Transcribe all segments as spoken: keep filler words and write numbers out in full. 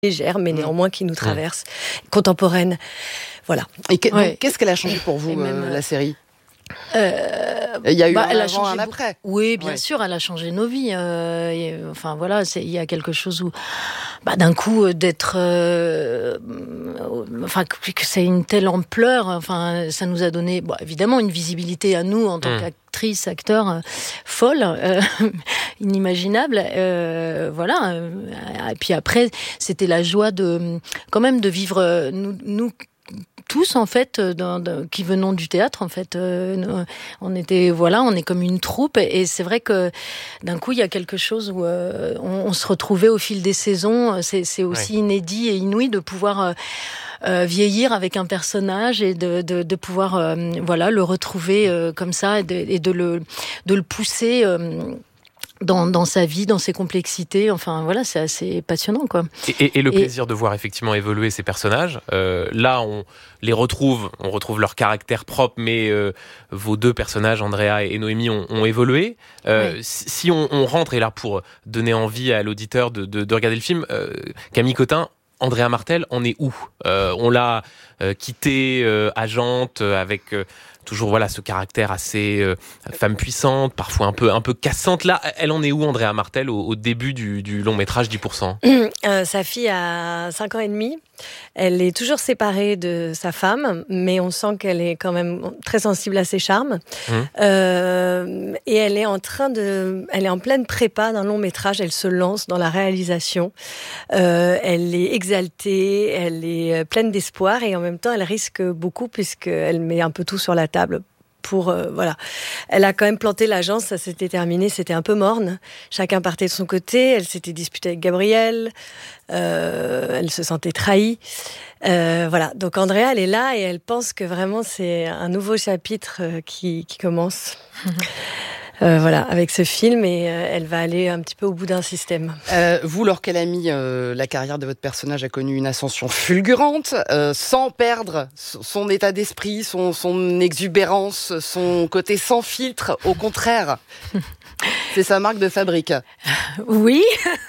légère, mais néanmoins qui nous traverse, mmh. contemporaine. Voilà. Et que, ouais. donc, qu'est-ce qu'elle a changé pour vous, même, euh, la série euh, Il y a eu bah, un elle a avant, changé un beaucoup. après. Oui, bien ouais. sûr, elle a changé nos vies. Euh, et, enfin voilà, c'est, il y a quelque chose où, bah, d'un coup, d'être, euh, enfin que, que c'est une telle ampleur. Enfin, ça nous a donné, bon, évidemment, une visibilité à nous en tant mmh. qu'actrices, acteurs, euh, folle, euh, inimaginable. Euh, voilà. Et puis après, c'était la joie de, quand même, de vivre nous. nous tous en fait dans, dans, qui venons du théâtre en fait euh, on était voilà on est comme une troupe et, et c'est vrai que d'un coup il y a quelque chose où euh, on, on se retrouvait au fil des saisons, c'est, c'est aussi ouais. inédit et inouï de pouvoir euh, euh, vieillir avec un personnage et de, de, de pouvoir euh, voilà le retrouver euh, comme ça et de, et de le de le pousser euh, Dans, dans sa vie, dans ses complexités, enfin voilà, c'est assez passionnant quoi. Et, et, et le plaisir et... de voir effectivement évoluer ces personnages. Euh, là, on les retrouve, on retrouve leur caractère propre, mais euh, vos deux personnages, Andrea et Noémie, ont, ont évolué. Euh, oui. Si on, on rentre, et là pour donner envie à l'auditeur de, de, de regarder le film, euh, Camille Cotin, Andrea Martel, on est où ? euh, On l'a euh, quittée euh, agente euh, avec euh, toujours voilà ce caractère assez euh, femme puissante, parfois un peu un peu cassante. Là, elle en est où, Andrea Martel, au, au début du, du long métrage dix pour cent euh, Sa fille a cinq ans et demi. Elle est toujours séparée de sa femme, mais on sent qu'elle est quand même très sensible à ses charmes. Mmh. Euh, et elle est en train de, elle est en pleine prépa d'un long métrage. Elle se lance dans la réalisation. Euh, elle est exaltée, elle est pleine d'espoir et en même temps, elle risque beaucoup puisqu'elle met un peu tout sur la table. Pour euh, voilà, elle a quand même planté l'agence, ça s'était terminé, c'était un peu morne. Chacun partait de son côté. Elle s'était disputée avec Gabriel. Euh, elle se sentait trahie. Euh, voilà. Donc Andrea, elle est là et elle pense que vraiment c'est un nouveau chapitre euh, qui, qui commence. Euh, voilà, avec ce film, et euh, elle va aller un petit peu au bout d'un système. Euh, vous, Laure Calamy, euh, la carrière de votre personnage a connu une ascension fulgurante, euh, sans perdre son état d'esprit, son, son exubérance, son côté sans filtre. Au contraire, c'est sa marque de fabrique. Oui,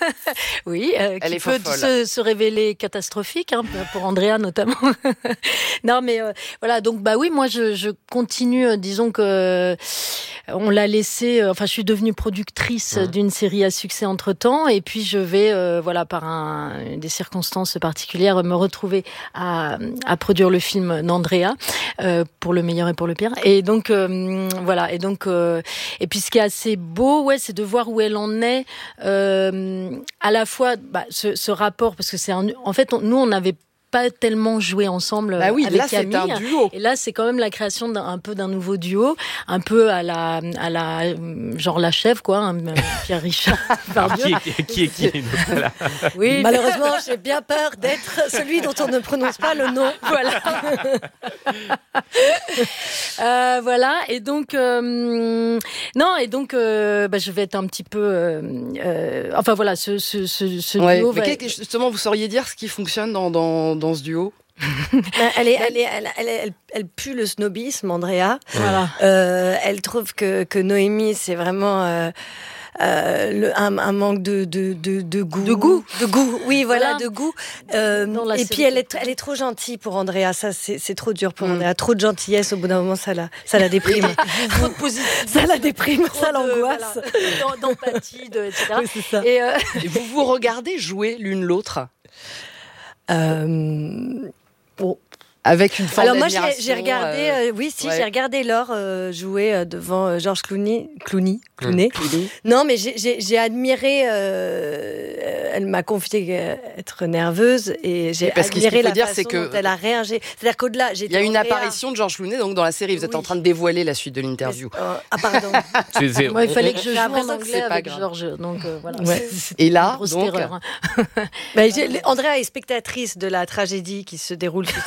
oui, euh, elle qui est peut se, se révéler catastrophique, hein, pour Andrea notamment. Non, mais euh, voilà, donc bah oui, moi je, je continue, euh, disons que euh, on l'a laissé. Euh, enfin, je suis devenue productrice mmh. d'une série à succès entre temps, et puis je vais, euh, voilà, par un, des circonstances particulières, me retrouver à, à produire le film d'Andrea, euh, pour le meilleur et pour le pire. Et donc euh, voilà, et donc euh, et puis ce qui est assez beau, ouais, c'est de voir où elle en est. Euh, à la fois bah, ce, ce rapport, parce que c'est un, en fait on, nous on n'avait pas tellement joué ensemble bah oui, avec là, Camille. C'est un duo. Et là, c'est quand même la création d'un un peu d'un nouveau duo, un peu à la, à la genre la chèvre, quoi, hein, Pierre Richard. qui, est, qui est qui est voilà. Oui, malheureusement, j'ai bien peur d'être celui dont on ne prononce pas le nom. Voilà. euh, voilà. Et donc, euh, non, et donc, euh, bah, je vais être un petit peu, euh, euh, enfin voilà, ce, ce, ce, ce ouais, duo. Mais va... justement, vous sauriez dire ce qui fonctionne dans, dans, dans ce duo? elle, est, elle, est, elle, elle, elle, elle pue le snobisme, Andrea. Voilà. Euh, elle trouve que, que Noémie, c'est vraiment euh, euh, le, un, un manque de, de, de, de goût. De goût. De goût, oui, voilà, voilà. de goût. Euh, et puis, elle est, elle est trop gentille pour Andrea. Ça, c'est, c'est trop dur pour mm. Andrea. Trop de gentillesse, au bout d'un moment, ça la, ça la déprime. Trop de positif. Ça la déprime, ça de, l'angoisse. Voilà, d'empathie, de, et cetera. Oui, c'est ça. Et, euh... et vous vous regardez jouer l'une l'autre euh... Bon. Avec une forme Alors moi d'admiration. j'ai, j'ai regardé, euh, euh, oui si ouais. j'ai regardé Laure euh, jouer euh, devant euh, Georges Clooney, Clooney, Clooney. Mmh. Non mais j'ai, j'ai, j'ai admiré, euh, elle m'a confié euh, être nerveuse et j'ai parce admiré la dire, façon c'est que... dont elle a réagi. C'est-à-dire qu'au-delà, j'ai. Il y a une apparition de Georges Clooney donc dans la série. Vous êtes oui. en train de dévoiler la suite de l'interview. Euh, ah pardon. c'est, c'est, Moi il fallait que je joue en anglais avec grave. Georges, donc euh, voilà. Ouais. Et là donc. bah, Andrea est spectatrice de la tragédie qui se déroule sous ses yeux.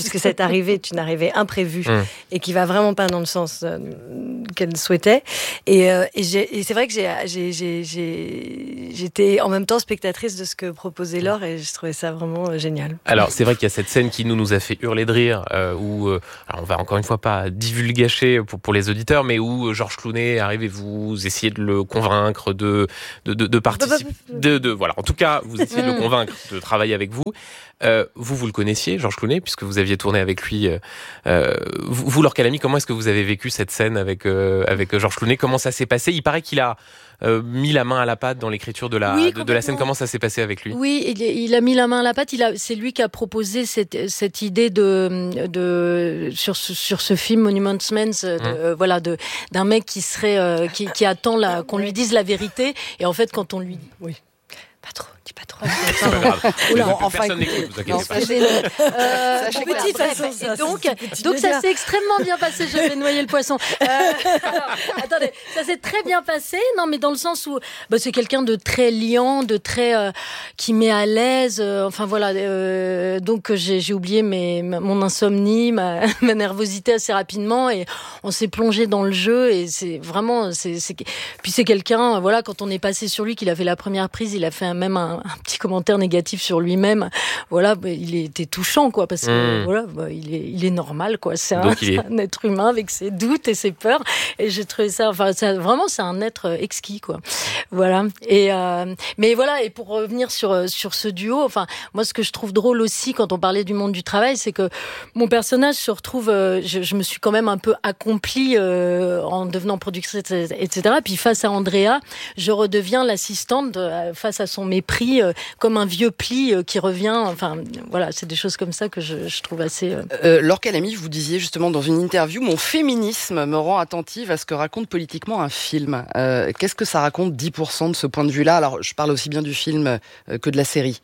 puisque cette arrivée est une arrivée imprévue mmh. et qui va vraiment pas dans le sens euh, qu'elle souhaitait. Et, euh, et, j'ai, et c'est vrai que j'ai, j'ai, j'ai, j'ai, j'étais en même temps spectatrice de ce que proposait Laure et je trouvais ça vraiment euh, génial. Alors c'est vrai qu'il y a cette scène qui nous, nous a fait hurler de rire, euh, où, euh, alors on va encore une fois pas divulgacher pour, pour les auditeurs, mais où Georges Clooney arrive et vous essayez de le convaincre de, de, de, de participer, de, de, voilà, en tout cas, vous essayez de le convaincre de travailler avec vous. Euh, vous, vous le connaissiez, Georges Clooney, puisque vous aviez tourné avec lui. Euh, vous, vous, Laure Calamy, comment est-ce que vous avez vécu cette scène avec, euh, avec Georges Clooney? Comment ça s'est passé? Il paraît qu'il a euh, mis la main à la pâte dans l'écriture de la, oui, de, de la scène. Comment ça s'est passé avec lui? Oui, il, il a mis la main à la pâte. Il a, c'est lui qui a proposé cette, cette idée de, de sur, ce, sur ce film Monuments Men, de, mmh. euh, voilà, de, d'un mec qui serait, euh, qui, qui attend la, qu'on lui dise la vérité. Et en fait, quand on lui, oui, pas trop. Dis pas trop. C'est pas grave. Oula, enfin, enfin, personne n'écoute, vous inquiétez pas. Euh, Sachez petit, que façon, ça, et donc, c'est donc ça s'est extrêmement bien passé. Je vais noyer le poisson. Euh, alors, attendez, ça s'est très bien passé. Non, mais dans le sens où bah, c'est quelqu'un de très liant, de très euh, qui met à l'aise. Euh, enfin voilà. Euh, donc j'ai, j'ai oublié mes, mon insomnie, ma, ma nervosité assez rapidement, et on s'est plongé dans le jeu. Et c'est vraiment, c'est, c'est... puis c'est quelqu'un. Voilà, quand on est passé sur lui, qu'il a fait la première prise, il a fait un, même un un petit commentaire négatif sur lui-même. Voilà, bah, il était touchant, quoi, parce que mmh. voilà, bah, il est, il est normal, quoi. C'est un, est... un être humain avec ses doutes et ses peurs. Et j'ai trouvé ça, enfin, ça, vraiment, c'est un être exquis, quoi. Voilà. Et euh, mais voilà. Et pour revenir sur sur ce duo, enfin, moi, ce que je trouve drôle aussi quand on parlait du monde du travail, c'est que mon personnage se retrouve, euh, je, je me suis quand même un peu accomplie euh, en devenant productrice, et cetera. Puis face à Andrea, je redeviens l'assistante de, face à son mépris. Euh, comme un vieux pli euh, qui revient. Enfin, voilà, c'est des choses comme ça que je, je trouve assez... Euh... Euh, Laure Calamy, vous disiez justement dans une interview, mon féminisme me rend attentive à ce que raconte politiquement un film. Euh, qu'est-ce que ça raconte dix pour cent de ce point de vue-là? Alors, je parle aussi bien du film euh, que de la série.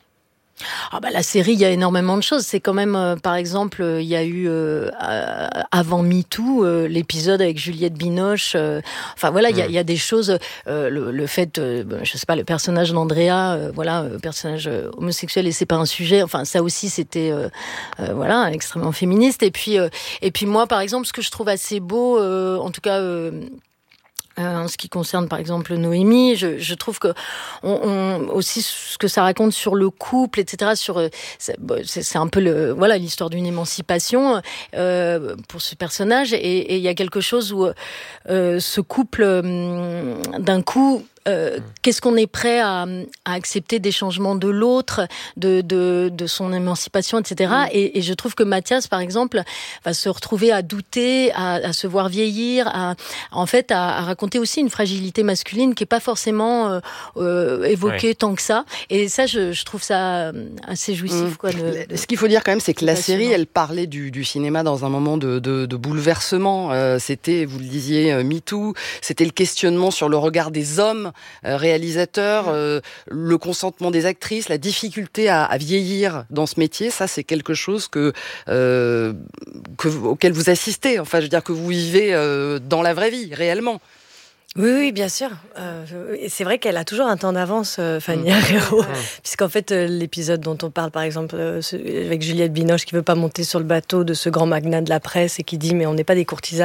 Ah bah la série, il y a énormément de choses. C'est quand même, euh, par exemple, il y a eu euh, avant MeToo euh, l'épisode avec Juliette Binoche. Euh, enfin voilà, il y a, il y a des choses. Euh, le, le fait, euh, je sais pas, le personnage d'Andrea, euh, voilà, euh, personnage homosexuel et c'est pas un sujet. Enfin ça aussi, c'était euh, euh, voilà extrêmement féministe. Et puis euh, et puis moi, par exemple, ce que je trouve assez beau, euh, en tout cas. Euh, Euh, en ce qui concerne par exemple Noémie, je, je trouve que on, on, aussi ce que ça raconte sur le couple, et cetera. Sur c'est, c'est un peu le voilà l'histoire d'une émancipation euh, pour ce personnage, et il y a quelque chose où euh, ce couple euh, d'un coup. Euh, qu'est-ce qu'on est prêt à, à accepter des changements de l'autre, de, de, de son émancipation, et cetera. Mm. Et, et je trouve que Mathias, par exemple, va se retrouver à douter, à, à se voir vieillir, à, en fait, à, à raconter aussi une fragilité masculine qui est pas forcément euh, euh, évoquée ouais. tant que ça. Et ça, je, je trouve ça assez jouissif. Mm. Quoi, de, Ce qu'il faut dire quand même, c'est que la série, elle parlait du, du cinéma dans un moment de, de, de bouleversement. Euh, c'était, vous le disiez, euh, MeToo. C'était le questionnement sur le regard des hommes réalisateur, euh, le consentement des actrices, la difficulté à, à vieillir dans ce métier, ça c'est quelque chose que, euh, que auquel vous assistez, enfin je veux dire que vous vivez euh, dans la vraie vie, réellement. Oui, oui, bien sûr. Euh, et c'est vrai qu'elle a toujours un temps d'avance, euh, Fanny Herrero, mmh. puisqu'en fait, euh, l'épisode dont on parle, par exemple, euh, ce, avec Juliette Binoche, qui veut pas monter sur le bateau de ce grand magnat de la presse et qui dit « mais on n'est pas des courtisanes ».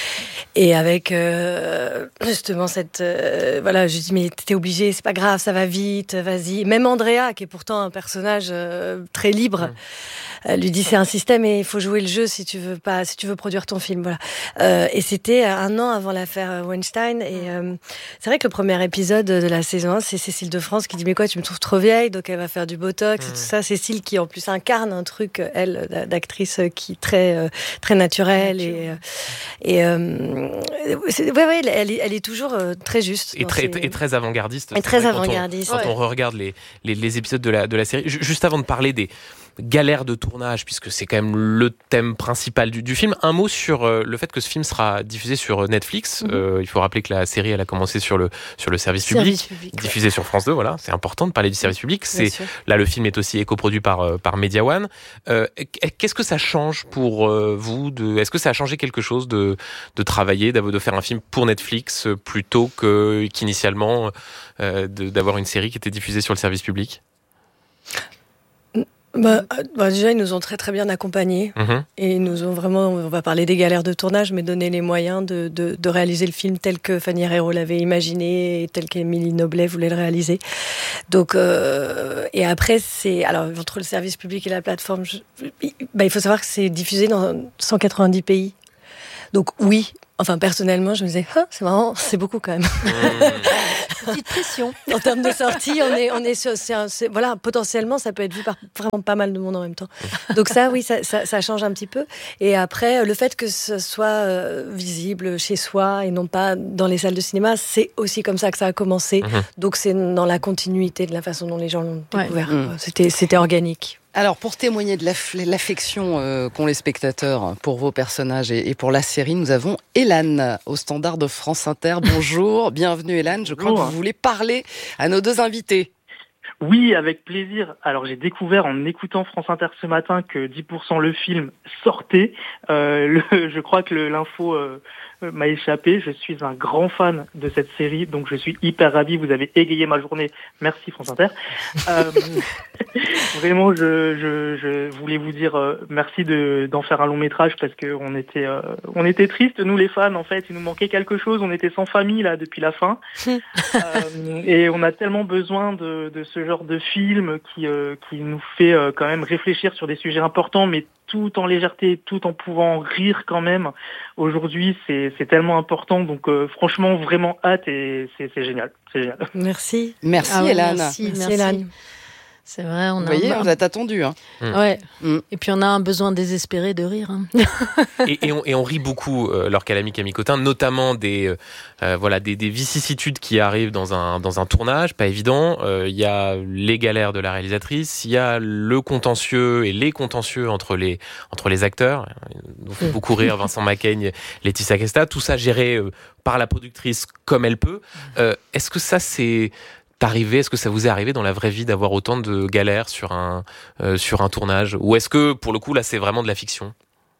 Et avec euh, justement cette... Euh, voilà, je dis « mais t'es obligée, c'est pas grave, ça va vite, vas-y ». Même Andrea, qui est pourtant un personnage euh, très libre, mmh. Elle lui dit c'est un système et il faut jouer le jeu si tu veux pas, si tu veux produire ton film, voilà. Euh, et c'était un an avant l'affaire Weinstein et euh, c'est vrai que le premier épisode de la saison un, c'est Cécile de France qui dit mais quoi, tu me trouves trop vieille, donc elle va faire du botox mmh. et tout ça. Cécile qui en plus incarne un truc elle d'actrice qui est très très naturelle et et euh, c'est, ouais ouais elle, elle est toujours très juste et très ses... et très avant-gardiste. Et très avant-gardiste. Quand on, quand ouais. on regarde les, les les épisodes de la de la série, juste avant de parler des galère de tournage, puisque c'est quand même le thème principal du, du film. Un mot sur euh, le fait que ce film sera diffusé sur Netflix. Mmh. Euh, il faut rappeler que la série, elle a commencé sur le sur le service, service public, public, diffusé ouais. sur France deux. Voilà, c'est important de parler du service public. C'est là le film est aussi écoproduit par euh, par Media One. Euh, qu'est-ce que ça change pour euh, vous de Est-ce que ça a changé quelque chose de de travailler, de faire un film pour Netflix plutôt que qu'initialement euh, de, d'avoir une série qui était diffusée sur le service public? Bah, bah déjà, ils nous ont très très bien accompagnés Mmh. et ils nous ont vraiment, on va parler des galères de tournage, mais donné les moyens de, de, de réaliser le film tel que Fanny Herrero l'avait imaginé et tel qu'Émilie Noblet voulait le réaliser. Donc, euh, et après, c'est, alors entre le service public et la plateforme, je, bah, il faut savoir que c'est diffusé dans cent quatre-vingt-dix pays. Donc oui, enfin personnellement, je me disais, ah, c'est marrant, c'est beaucoup quand même. Mmh. Petite pression. En termes de sortie, on est, on est, sur, c'est un, c'est, voilà, potentiellement, ça peut être vu par vraiment pas mal de monde en même temps. Donc ça, oui, ça, ça, ça change un petit peu. Et après, le fait que ce soit euh, visible chez soi et non pas dans les salles de cinéma, c'est aussi comme ça que ça a commencé. Mmh. Donc c'est dans la continuité de la façon dont les gens l'ont découvert. Ouais. Mmh. C'était, c'était organique. Alors, pour témoigner de l'aff- l'affection euh, qu'ont les spectateurs pour vos personnages et, et pour la série, nous avons Hélène au standard de France Inter. Bonjour, bienvenue Hélène. Je crois Bonjour. que vous voulez parler à nos deux invités. Oui, avec plaisir. Alors j'ai découvert en écoutant France Inter ce matin que dix pour cent le film sortait. Euh, le, je crois que le, l'info euh, m'a échappé. Je suis un grand fan de cette série, donc je suis hyper ravi. Vous avez égayé ma journée. Merci France Inter. Euh, vraiment, je, je, je voulais vous dire euh, merci de, d'en faire un long métrage parce que on était, euh, on était tristes nous les fans. En fait, il nous manquait quelque chose. On était sans famille là depuis la fin, euh, et on a tellement besoin de, de ce genre de film qui, euh, qui nous fait euh, quand même réfléchir sur des sujets importants, mais tout en légèreté, tout en pouvant rire quand même. Aujourd'hui, c'est, c'est tellement important. Donc euh, franchement, vraiment hâte et c'est, c'est génial. C'est génial. Merci. Merci Ah ouais, Hélène. Merci, Merci, merci. Hélène. C'est vrai, on Vous a voyez, un... vous êtes attendu. Hein. Ouais. Mm. Et puis on a un besoin désespéré de rire. Hein. Et, et, on, et on rit beaucoup euh, lorsqu'elle a mis Camille Cotin, notamment des, euh, voilà, des, des vicissitudes qui arrivent dans un, dans un tournage, pas évident. Il euh, y a les galères de la réalisatrice, il y a le contentieux et les contentieux entre les, entre les acteurs. Il nous fait beaucoup rire Vincent Macaigne, Laetitia Casta, tout ça géré euh, par la productrice comme elle peut. Euh, est-ce que ça, c'est... Arrivé, est-ce que ça vous est arrivé dans la vraie vie d'avoir autant de galères sur un, euh, sur un tournage ? Ou est-ce que, pour le coup, là, c'est vraiment de la fiction ?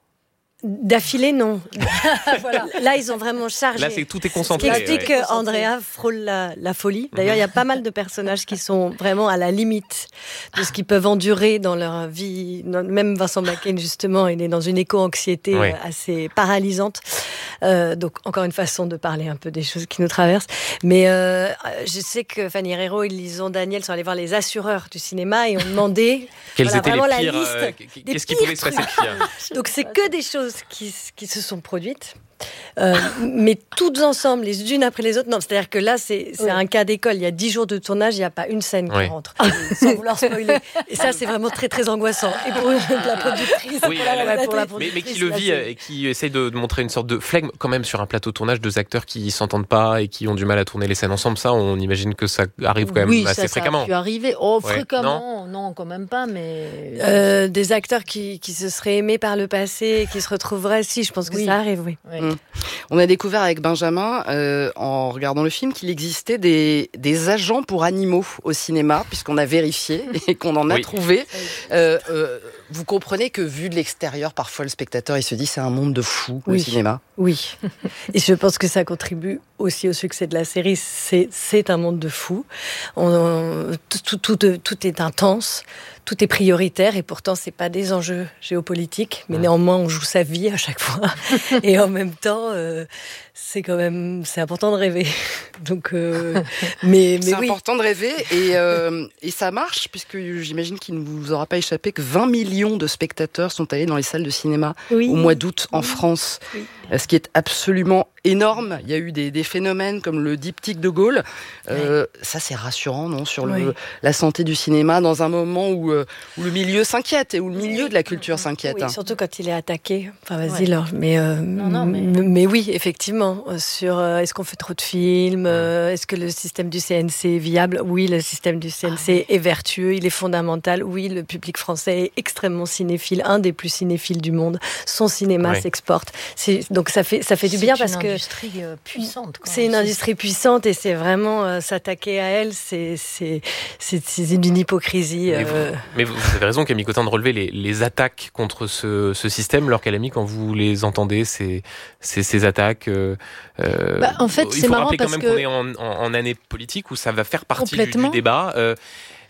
D'affilée, non. Voilà. Là, ils ont vraiment chargé. Là, c'est tout est Ce concentré. qui explique ouais. qu'Andrea frôle la, la folie. D'ailleurs, il y a pas mal de personnages qui sont vraiment à la limite de ce qu'ils peuvent endurer dans leur vie. Même Vincent Macaigne, justement, il est dans une éco-anxiété Ouais. assez paralysante. Euh, donc, encore une façon de parler un peu des choses qui nous traversent. Mais euh, je sais que Fanny Herrero et Lison Daniel sont allés voir les assureurs du cinéma et ont demandé Quels voilà, étaient vraiment les la pires liste euh, des Qu'est-ce qui pires pouvait se passer de pire ? Donc c'est que des choses qui, qui se sont produites, euh, mais toutes ensemble, les unes après les autres. Non, c'est-à-dire que là, c'est, c'est Oui. un cas d'école. Il y a dix jours de tournage, il n'y a pas une scène qui Oui. rentre, sans vouloir spoiler. Et ça, c'est vraiment très, très angoissant. Et pour la productrice, Oui, pour la, elle- ouais, pour la mais, mais qui productrice, le là, vit c'est- euh, et qui essaye de, de montrer une sorte de flegme quand même sur un plateau de tournage, deux acteurs qui s'entendent pas et qui ont du mal à tourner les scènes ensemble. Ça, on imagine que ça arrive quand même oui, assez ça, fréquemment. Ça a pu arriver. Oh, Ouais. fréquemment, non, non, quand même pas, mais... Euh, des acteurs qui, qui se seraient aimés par le passé et qui se retrouveraient, si, je pense que Oui. ça arrive, oui. Ouais. Mm. On a découvert avec Benjamin, euh, en regardant le film, qu'il existait des, des agents pour animaux au cinéma, puisqu'on a vérifié et qu'on en a Oui. trouvé. Euh, euh, vous comprenez que, vu de l'extérieur, parfois le spectateur il se dit c'est un monde de fous au Oui. cinéma. Oui, et je pense que ça contribue aussi au succès de la série. C'est, c'est un monde de fous. On, on- tout, tout, tout, tout est intense, tout est prioritaire, et pourtant c'est pas des enjeux géopolitiques, mais néanmoins on joue sa vie à chaque fois. Et en même temps, euh, c'est quand même, c'est important de rêver. Donc, euh, mais, mais C'est oui. important de rêver et, euh, et ça marche, puisque j'imagine qu'il ne vous aura pas échappé que vingt millions de spectateurs sont allés dans les salles de cinéma Oui. au mois d'août en France, Oui. ce qui est absolument énorme. Il y a eu des, des phénomènes comme le diptyque de Gaulle. Euh, ça, c'est rassurant, non, sur le, Oui. la santé du cinéma dans un moment où, euh, où le milieu s'inquiète et où le milieu de la culture s'inquiète. Oui, hein. surtout quand il est attaqué. Enfin, vas-y, Ouais. Laure. Mais, euh, Non, non, mais- m- mais oui, effectivement. euh, Sur euh, est-ce qu'on fait trop de films euh, Est-ce que le système du C N C est viable ? Oui, le système du C N C est vertueux, il est fondamental. Oui, le public français est extrêmement cinéphile, un des plus cinéphiles du monde. Son cinéma Ouais. s'exporte. C'est, donc ça fait, ça fait du C'est bien une parce que industrie euh, puissante. quoi. c'est une industrie puissante et c'est vraiment euh, s'attaquer à elle, c'est, c'est, c'est, c'est d'une hypocrisie. Mais, euh, vous, mais vous vous avez raison, Camille Cotin, de relever les, les attaques contre ce, ce système. Laure Calamy, quand vous les entendez, ces, ces, ces attaques, euh, euh, Bah, en fait, il c'est faut marrant rappeler quand parce même que- qu'on est en, en, en année politique où ça va faire partie du, du Complètement. débat. Euh,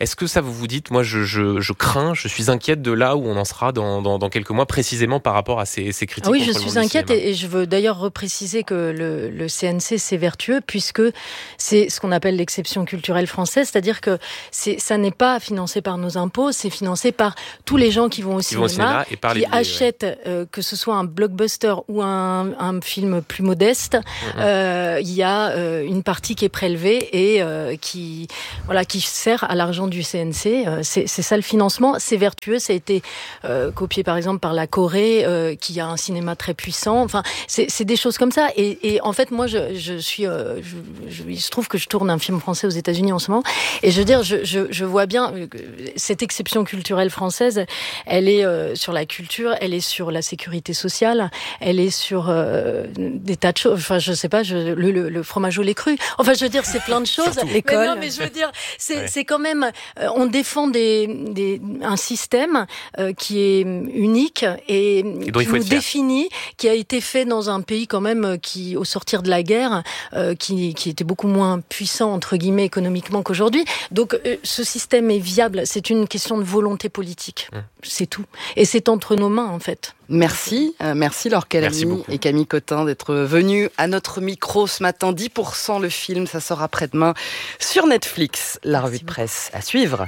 Est-ce que ça vous vous dites, moi je, je, je crains, je suis inquiète de là où on en sera dans, dans, dans quelques mois précisément par rapport à ces, ces critiques? Ah oui, je suis inquiète et, et je veux d'ailleurs repréciser que le, le C N C c'est vertueux puisque c'est ce qu'on appelle l'exception culturelle française, c'est-à-dire que c'est, ça n'est pas financé par nos impôts, c'est financé par tous les gens qui vont au qui cinéma, vont au cinéma et par qui les billets, achètent, ouais. euh, que ce soit un blockbuster ou un, un film plus modeste, mmh. euh, il y a euh, une partie qui est prélevée et euh, qui, voilà, qui sert à l'argent du C N C. Euh, c'est, c'est ça le financement, c'est vertueux, ça a été euh, copié par exemple par la Corée, euh, qui a un cinéma très puissant. Enfin, c'est, c'est des choses comme ça. Et, et en fait, moi, je, je suis, euh, je, je, il se trouve que je tourne un film français aux États-Unis en ce moment, et je veux dire, je, je, je vois bien que cette exception culturelle française, elle est euh, sur la culture, elle est sur la sécurité sociale, elle est sur euh, des tas de choses. Enfin, je sais pas, je, le, le, le fromage au lait cru. Enfin, je veux dire, c'est plein de choses. L'école. Mais non, mais je veux dire, c'est, ouais. c'est quand même, euh, on défend des, des, un système euh, qui est unique et, et qui nous définit, qui a été fait dans un pays quand même qui, au sortir de la guerre, euh, qui, qui était beaucoup moins puissant entre guillemets économiquement qu'aujourd'hui. Donc, euh, ce système est viable. C'est une question de volonté politique. Mmh. C'est tout. Et c'est entre nos mains en fait. Merci, euh, merci Laure Calamy et Camille Cotin d'être venus à notre micro ce matin. dix pour cent le film, ça sort après-demain sur Netflix. La revue de presse à suivre.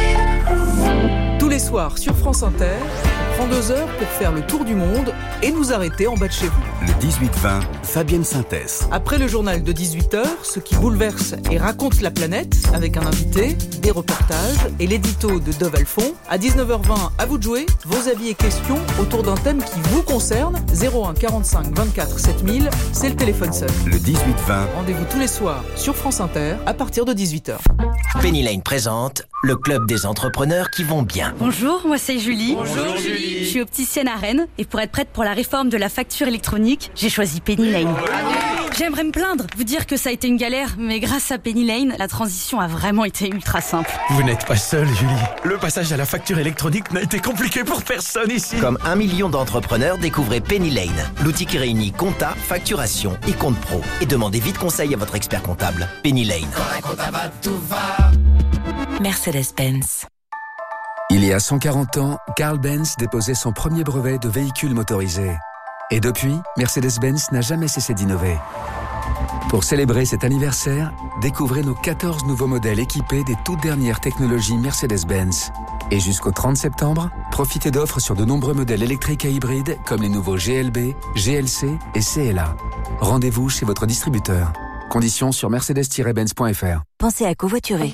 Tous les soirs sur France Inter, on prend deux heures pour faire le tour du monde et nous arrêter en bas de chez vous. Le dix-huit vingt, Fabienne Synthèse. Après le journal de dix-huit heures, ce qui bouleverse et raconte la planète, avec un invité, des reportages et l'édito de Dove Alphon. À dix-neuf heures vingt, à vous de jouer, vos avis et questions autour d'un thème qui vous concerne. zéro un quarante-cinq vingt-quatre sept mille, c'est le téléphone seul. Le dix-huit vingt. Rendez-vous tous les soirs sur France Inter à partir de dix-huit heures. Penny Lane présente le club des entrepreneurs qui vont bien. Bonjour, moi c'est Julie. Bonjour Julie. Je suis opticienne à Rennes et pour être prête pour la réforme de la facture électronique, j'ai choisi Penny Lane. J'aimerais me plaindre, vous dire que ça a été une galère, mais grâce à Penny Lane, la transition a vraiment été ultra simple. Vous n'êtes pas seule, Julie. Le passage à la facture électronique n'a été compliqué pour personne ici. Comme un million d'entrepreneurs, découvrez Penny Lane, l'outil qui réunit compta, facturation et compte pro. Et demandez vite conseil à votre expert comptable. Penny Lane. Mercedes-Benz. Il y a cent quarante ans, Carl Benz déposait son premier brevet de véhicule motorisé. Et depuis, Mercedes-Benz n'a jamais cessé d'innover. Pour célébrer cet anniversaire, découvrez nos quatorze nouveaux modèles équipés des toutes dernières technologies Mercedes-Benz. Et jusqu'au trente septembre, profitez d'offres sur de nombreux modèles électriques et hybrides comme les nouveaux G L B, G L C et C L A. Rendez-vous chez votre distributeur. Conditions sur mercedes tiret benz point f r. Pensez à covoiturer.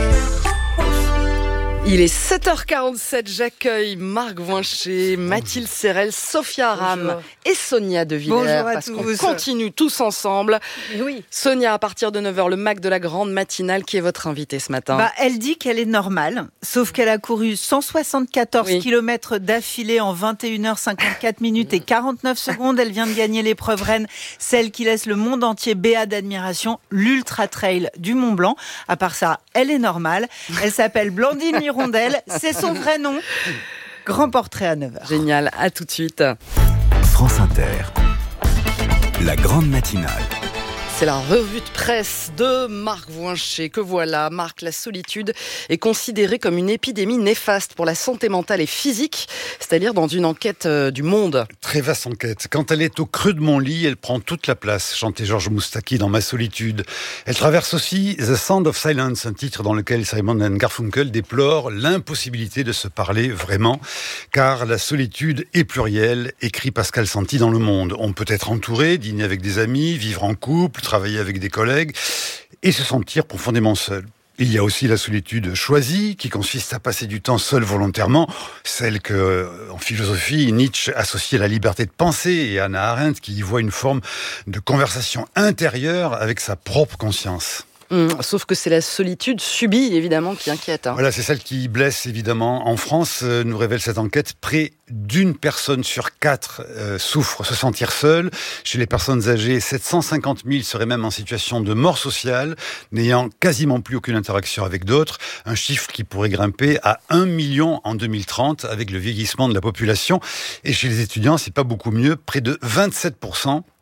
Il est sept heures quarante-sept, j'accueille Marc Voincher, Mathilde Serrel, Sophia Aram et Sonia De Villers, parce tous. qu'on continue tous ensemble. Oui. Sonia, à partir de neuf heures, le Mac de la grande matinale, qui est votre invitée ce matin? Bah, elle dit qu'elle est normale, sauf qu'elle a couru cent soixante-quatorze oui. kilomètres d'affilée en vingt et une heures cinquante-quatre minutes et quarante-neuf secondes. Elle vient de gagner l'épreuve reine, celle qui laisse le monde entier béat d'admiration, l'Ultra Trail du Mont Blanc. À part ça, elle est normale. Elle s'appelle Blandine Rondelle, c'est son vrai nom. Grand portrait à neuf heures. Génial, à tout de suite. France Inter, la grande matinale. C'est la revue de presse de Marc Voincher que voilà. Marc, la solitude est considérée comme une épidémie néfaste pour la santé mentale et physique, c'est-à-dire dans une enquête euh, du Monde. Très vaste enquête. Quand elle est au creux de mon lit, elle prend toute la place, chantait Georges Moustaki dans Ma solitude. Elle traverse aussi The Sound of Silence, un titre dans lequel Simon and Garfunkel déplore l'impossibilité de se parler vraiment, car la solitude est plurielle, écrit Pascal Santi dans Le Monde. On peut être entouré, dîner avec des amis, vivre en couple, travailler avec des collègues et se sentir profondément seul. Il y a aussi la solitude choisie, qui consiste à passer du temps seul volontairement, celle que, en philosophie, Nietzsche associe à la liberté de penser, et Hannah Arendt qui y voit une forme de conversation intérieure avec sa propre conscience. Mmh, sauf que c'est la solitude subie, évidemment, qui inquiète. Hein. Voilà, c'est celle qui blesse, évidemment. En France, euh, nous révèle cette enquête, près d'une personne sur quatre euh, souffre, se sentir seule. Chez les personnes âgées, sept cent cinquante mille seraient même en situation de mort sociale, n'ayant quasiment plus aucune interaction avec d'autres. Un chiffre qui pourrait grimper à un million en deux mille trente, avec le vieillissement de la population. Et chez les étudiants, c'est pas beaucoup mieux, près de vingt-sept pour cent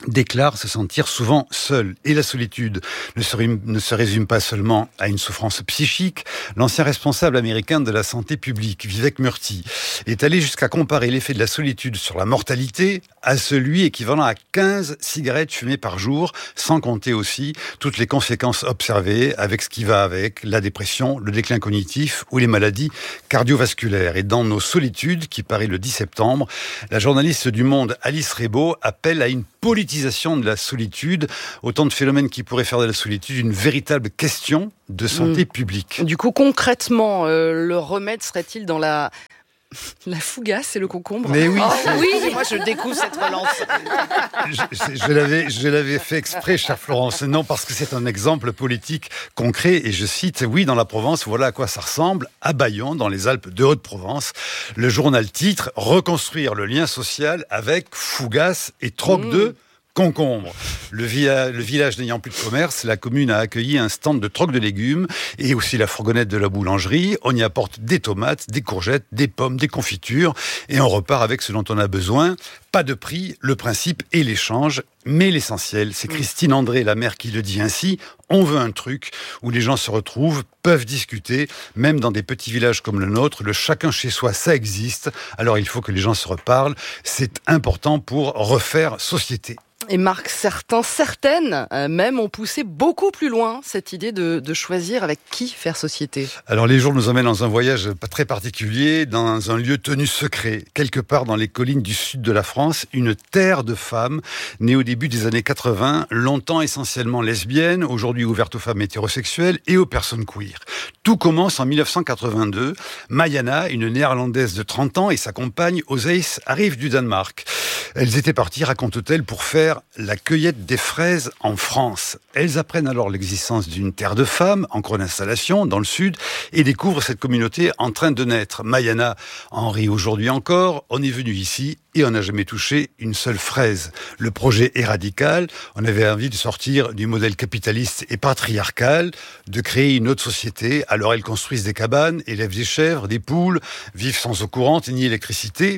déclarent se sentir souvent seuls. Et la solitude ne se, ne se résume pas seulement à une souffrance psychique. L'ancien responsable américain de la santé publique, Vivek Murthy, est allé jusqu'à comparer l'effet de la solitude sur la mortalité à celui équivalent à quinze cigarettes fumées par jour, sans compter aussi toutes les conséquences observées avec ce qui va avec, la dépression, le déclin cognitif ou les maladies cardiovasculaires. Et dans Nos solitudes, qui paraît le dix septembre, la journaliste du Monde Alice Rebaud appelle à une politisation de la solitude, autant de phénomènes qui pourraient faire de la solitude une véritable question de santé mmh. publique. Du coup, concrètement, euh, le remède serait-il dans la... La fougasse et le concombre. Mais oui, oh, oui. Moi je découvre cette relance. Je, je, l'avais, je l'avais fait exprès, chère Florence. Non, parce que c'est un exemple politique concret. Et je cite, oui, dans la Provence, voilà à quoi ça ressemble. À Bayonne, dans les Alpes de Haute-Provence, le journal titre « Reconstruire le lien social avec fougasse et troc mmh. de... concombre. Le, via, le village n'ayant plus de commerce, la commune a accueilli un stand de troc de légumes et aussi la fourgonnette de la boulangerie. On y apporte des tomates, des courgettes, des pommes, des confitures et on repart avec ce dont on a besoin. Pas de prix, le principe est l'échange. Mais l'essentiel, c'est Christine André, la mère, qui le dit ainsi. On veut un truc où les gens se retrouvent, peuvent discuter, même dans des petits villages comme le nôtre. Le chacun chez soi, ça existe. Alors il faut que les gens se reparlent. C'est important pour refaire société. Et Marc, certains, certaines, euh, même, ont poussé beaucoup plus loin cette idée de, de choisir avec qui faire société. Alors les jours nous emmènent dans un voyage pas très particulier, dans un lieu tenu secret, quelque part dans les collines du sud de la France, une terre de femmes, née au début des années quatre-vingts, longtemps essentiellement lesbienne, aujourd'hui ouverte aux femmes hétérosexuelles et aux personnes queer. Tout commence en dix-neuf cent quatre-vingt-deux. Mayana, une néerlandaise de trente ans, et sa compagne Oseis arrivent du Danemark. Elles étaient parties, raconte-t-elle, pour faire la cueillette des fraises en France. Elles apprennent alors l'existence d'une terre de femmes, en cours d'installation, dans le sud, et découvrent cette communauté en train de naître. Mayana en rit aujourd'hui encore. On est venu ici et on n'a jamais touché une seule fraise. Le projet est radical. On avait envie de sortir du modèle capitaliste et patriarcal, de créer une autre société. Alors elles construisent des cabanes, élèvent des chèvres, des poules, vivent sans eau courante ni électricité.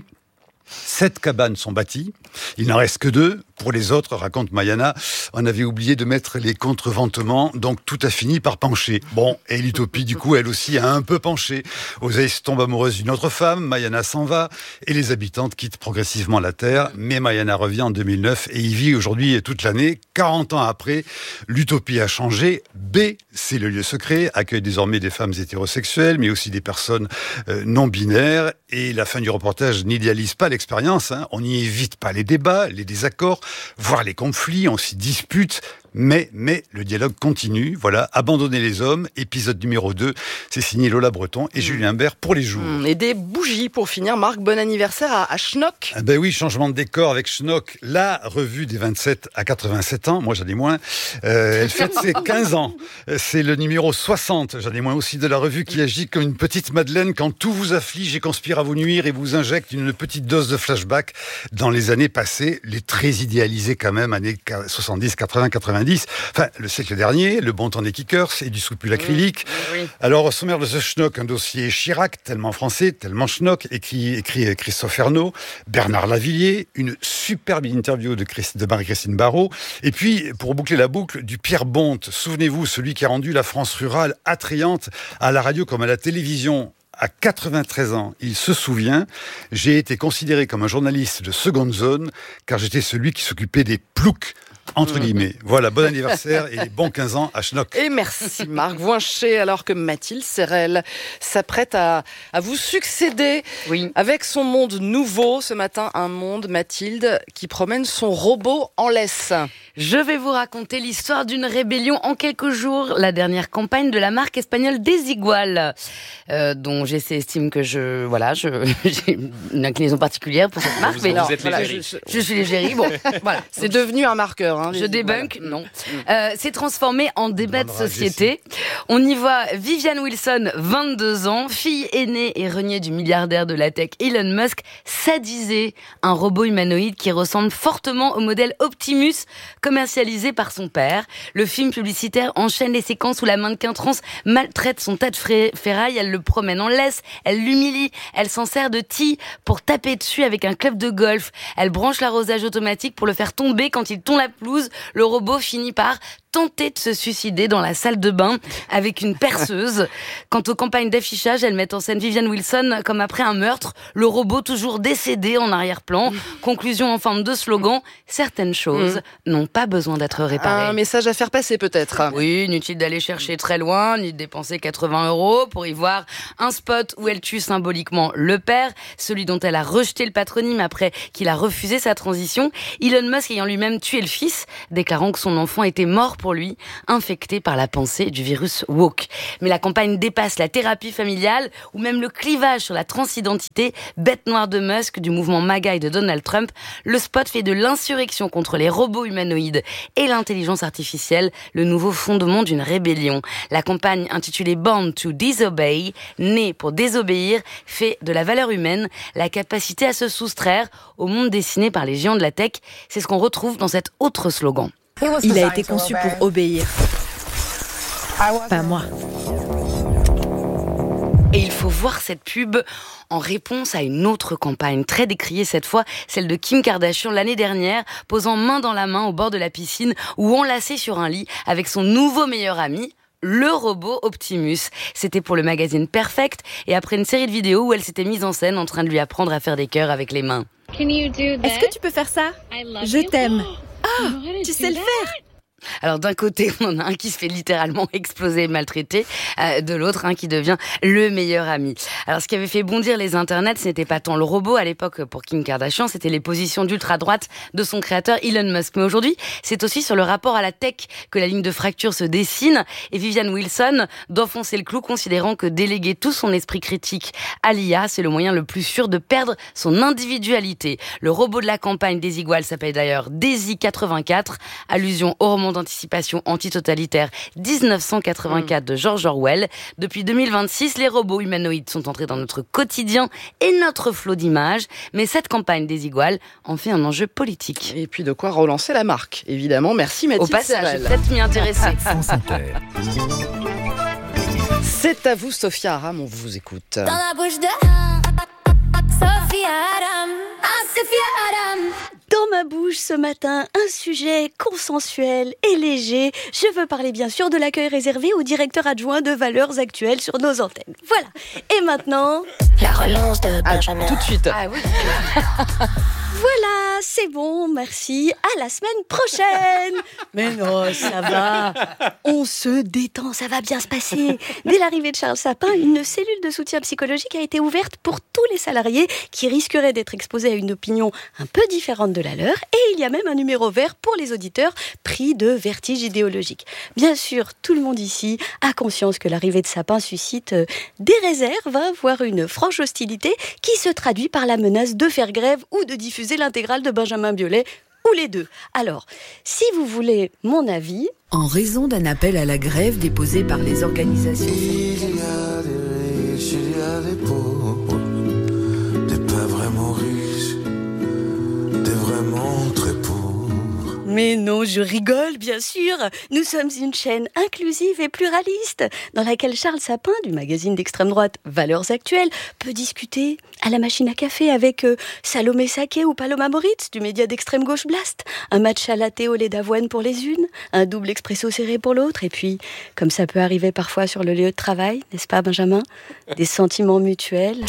Sept cabanes sont bâties, il n'en reste que deux. Pour les autres, raconte Mayana, on avait oublié de mettre les contreventements, donc tout a fini par pencher. Bon, et l'utopie, du coup, elle aussi a un peu penché. Oseis tombe amoureuse d'une autre femme, Mayana s'en va, et les habitantes quittent progressivement la terre. Mais Mayana revient en deux mille neuf et y vit aujourd'hui toute l'année. quarante ans après, l'utopie a changé. B, c'est le lieu secret, accueille désormais des femmes hétérosexuelles, mais aussi des personnes euh, non binaires. Et la fin du reportage n'idéalise pas l'expérience, hein. On n'y évite pas les débats, les désaccords, voire les conflits, on s'y dispute, mais, mais le dialogue continue. Voilà, Abandonner les hommes, épisode numéro deux, c'est signé Lola Breton et mmh. Julien Bert pour les jours. Mmh, et des bougies pour finir. Marc, bon anniversaire à, à Schnock. Ah ben oui, changement de décor avec Schnock, la revue des vingt-sept à quatre-vingt-sept ans, moi j'en ai moins, euh, elle fête ses quinze ans, c'est le numéro soixante, j'en ai moins aussi, de la revue qui agit comme une petite Madeleine quand tout vous afflige et conspire à vous nuire et vous injecte une petite dose de flashback dans les années passées, les très idéalisées quand même, années soixante-dix, quatre-vingts, quatre-vingt-dix. Enfin, le siècle dernier, le bon temps des kickers et du soupul acrylique. Oui, oui. Alors, au sommaire de ce Schnock, un dossier Chirac, tellement français, tellement Schnock, écrit, écrit Christophe Ernaud, Bernard Lavillier, une superbe interview de, Christ, de Marie-Christine Barrault, et puis, pour boucler la boucle, du Pierre Bonte, souvenez-vous, celui qui a rendu la France rurale attrayante à la radio comme à la télévision. À quatre-vingt-treize ans, il se souvient, j'ai été considéré comme un journaliste de seconde zone, car j'étais celui qui s'occupait des ploucs, entre guillemets. Voilà, bon anniversaire et bon quinze ans à Schnock. Et merci Marc Voincher, alors que Mathilde Serrel s'apprête à, à vous succéder oui. avec son monde nouveau. Ce matin, un monde, Mathilde, qui promène son robot en laisse. Je vais vous raconter l'histoire d'une rébellion en quelques jours, la dernière campagne de la marque espagnole Desigual, euh, dont G C estime que je, voilà, je, j'ai une inclinaison particulière pour cette marque. Vous, mais vous non, êtes voilà, l'égérie. je, je suis l'égérie. Bon, voilà. C'est devenu un marqueur d'ailleurs. Hein, Je débunk, voilà. non. Euh, s'est transformé en débat de société. On y voit Vivian Wilson, vingt-deux ans, fille aînée et reniée du milliardaire de la tech Elon Musk, sadiser un robot humanoïde qui ressemble fortement au modèle Optimus commercialisé par son père. Le film publicitaire enchaîne les séquences où la mannequin trans maltraite son tas de ferraille, elle le promène en laisse, elle l'humilie, elle s'en sert de tea pour taper dessus avec un club de golf. Elle branche l'arrosage automatique pour le faire tomber quand il tond la pelouse. Le robot finit par tenter de se suicider dans la salle de bain avec une perceuse. Quant aux campagnes d'affichage, elles mettent en scène Vivian Wilson comme après un meurtre, le robot toujours décédé en arrière-plan. Conclusion en forme de slogan, certaines choses mmh. n'ont pas besoin d'être réparées. Un message à faire passer peut-être. Oui, inutile d'aller chercher très loin, ni de dépenser quatre-vingts euros pour y voir un spot où elle tue symboliquement le père, celui dont elle a rejeté le patronyme après qu'il a refusé sa transition. Elon Musk ayant lui-même tué le fils, déclarant que son enfant était mort pour lui, infecté par la pensée du virus woke. Mais la campagne dépasse la thérapie familiale ou même le clivage sur la transidentité, bête noire de Musk, du mouvement MAGA et de Donald Trump. Le spot fait de l'insurrection contre les robots humanoïdes et l'intelligence artificielle le nouveau fondement d'une rébellion. La campagne intitulée Born to Disobey, née pour désobéir, fait de la valeur humaine la capacité à se soustraire au monde dessiné par les géants de la tech. C'est ce qu'on retrouve dans cet autre slogan. Il a été conçu pour obéir. Pas moi. Et il faut voir cette pub en réponse à une autre campagne, très décriée cette fois, celle de Kim Kardashian l'année dernière, posant main dans la main au bord de la piscine ou enlacée sur un lit avec son nouveau meilleur ami, le robot Optimus. C'était pour le magazine Perfect et après une série de vidéos où elle s'était mise en scène en train de lui apprendre à faire des cœurs avec les mains. Est-ce que tu peux faire ça ? Je t'aime. Ah, tu sais le faire ? Alors d'un côté, on en a un qui se fait littéralement exploser et maltraiter, euh, de l'autre, un qui devient le meilleur ami. Alors ce qui avait fait bondir les internets, ce n'était pas tant le robot à l'époque pour Kim Kardashian, c'était les positions d'ultra-droite de son créateur Elon Musk. Mais aujourd'hui, c'est aussi sur le rapport à la tech que la ligne de fracture se dessine et Vivian Wilson d'enfoncer le clou, considérant que déléguer tout son esprit critique à l'I A, c'est le moyen le plus sûr de perdre son individualité. Le robot de la campagne des Iguales s'appelle d'ailleurs Daisy quatre-vingt-quatre, allusion au roman d'anticipation antitotalitaire dix-neuf cent quatre-vingt-quatre de George Orwell. Depuis deux mille vingt-six, les robots humanoïdes sont entrés dans notre quotidien et notre flot d'images. Mais cette campagne des Iguales en fait un enjeu politique. Et puis de quoi relancer la marque, évidemment. Merci Mathilde. Au passage, je vais peut-être m'y intéresser. C'est à vous, Sophia Aram, on vous écoute. Dans la bouche de Sophia Aram. Ah, Sophia Aram. Dans ma bouche ce matin, un sujet consensuel et léger. Je veux parler bien sûr de l'accueil réservé au directeur adjoint de Valeurs Actuelles sur nos antennes. Voilà. Et maintenant... La relance de Benjamin. Ah, tout de suite. Ah oui. Voilà, c'est bon, merci. À la semaine prochaine. Mais non, ça va. On se détend, ça va bien se passer. Dès l'arrivée de Charles Sapin, une cellule de soutien psychologique a été ouverte pour tous les salariés qui risqueraient d'être exposés à une opinion un peu différente de la leur. Et il y a même un numéro vert pour les auditeurs pris de vertige idéologique. Bien sûr, tout le monde ici a conscience que l'arrivée de Sapin suscite des réserves, voire une franche hostilité qui se traduit par la menace de faire grève ou de diffuser l'intégrale de Benjamin Biolay, ou les deux. Alors, si vous voulez mon avis... En raison d'un appel à la grève déposé par les organisations... Il y a des riches, il y a des pauvres, des pas vraiment riches, des vraiment très pauvres. Mais non, je rigole, bien sûr. Nous sommes une chaîne inclusive et pluraliste, dans laquelle Charles Sapin, du magazine d'extrême droite Valeurs Actuelles, peut discuter à la machine à café avec euh, Salomé Saké ou Paloma Moritz, du média d'extrême gauche Blast. Un matcha latte au lait d'avoine pour les unes, un double expresso serré pour l'autre, et puis, comme ça peut arriver parfois sur le lieu de travail, n'est-ce pas Benjamin ? Des sentiments mutuels.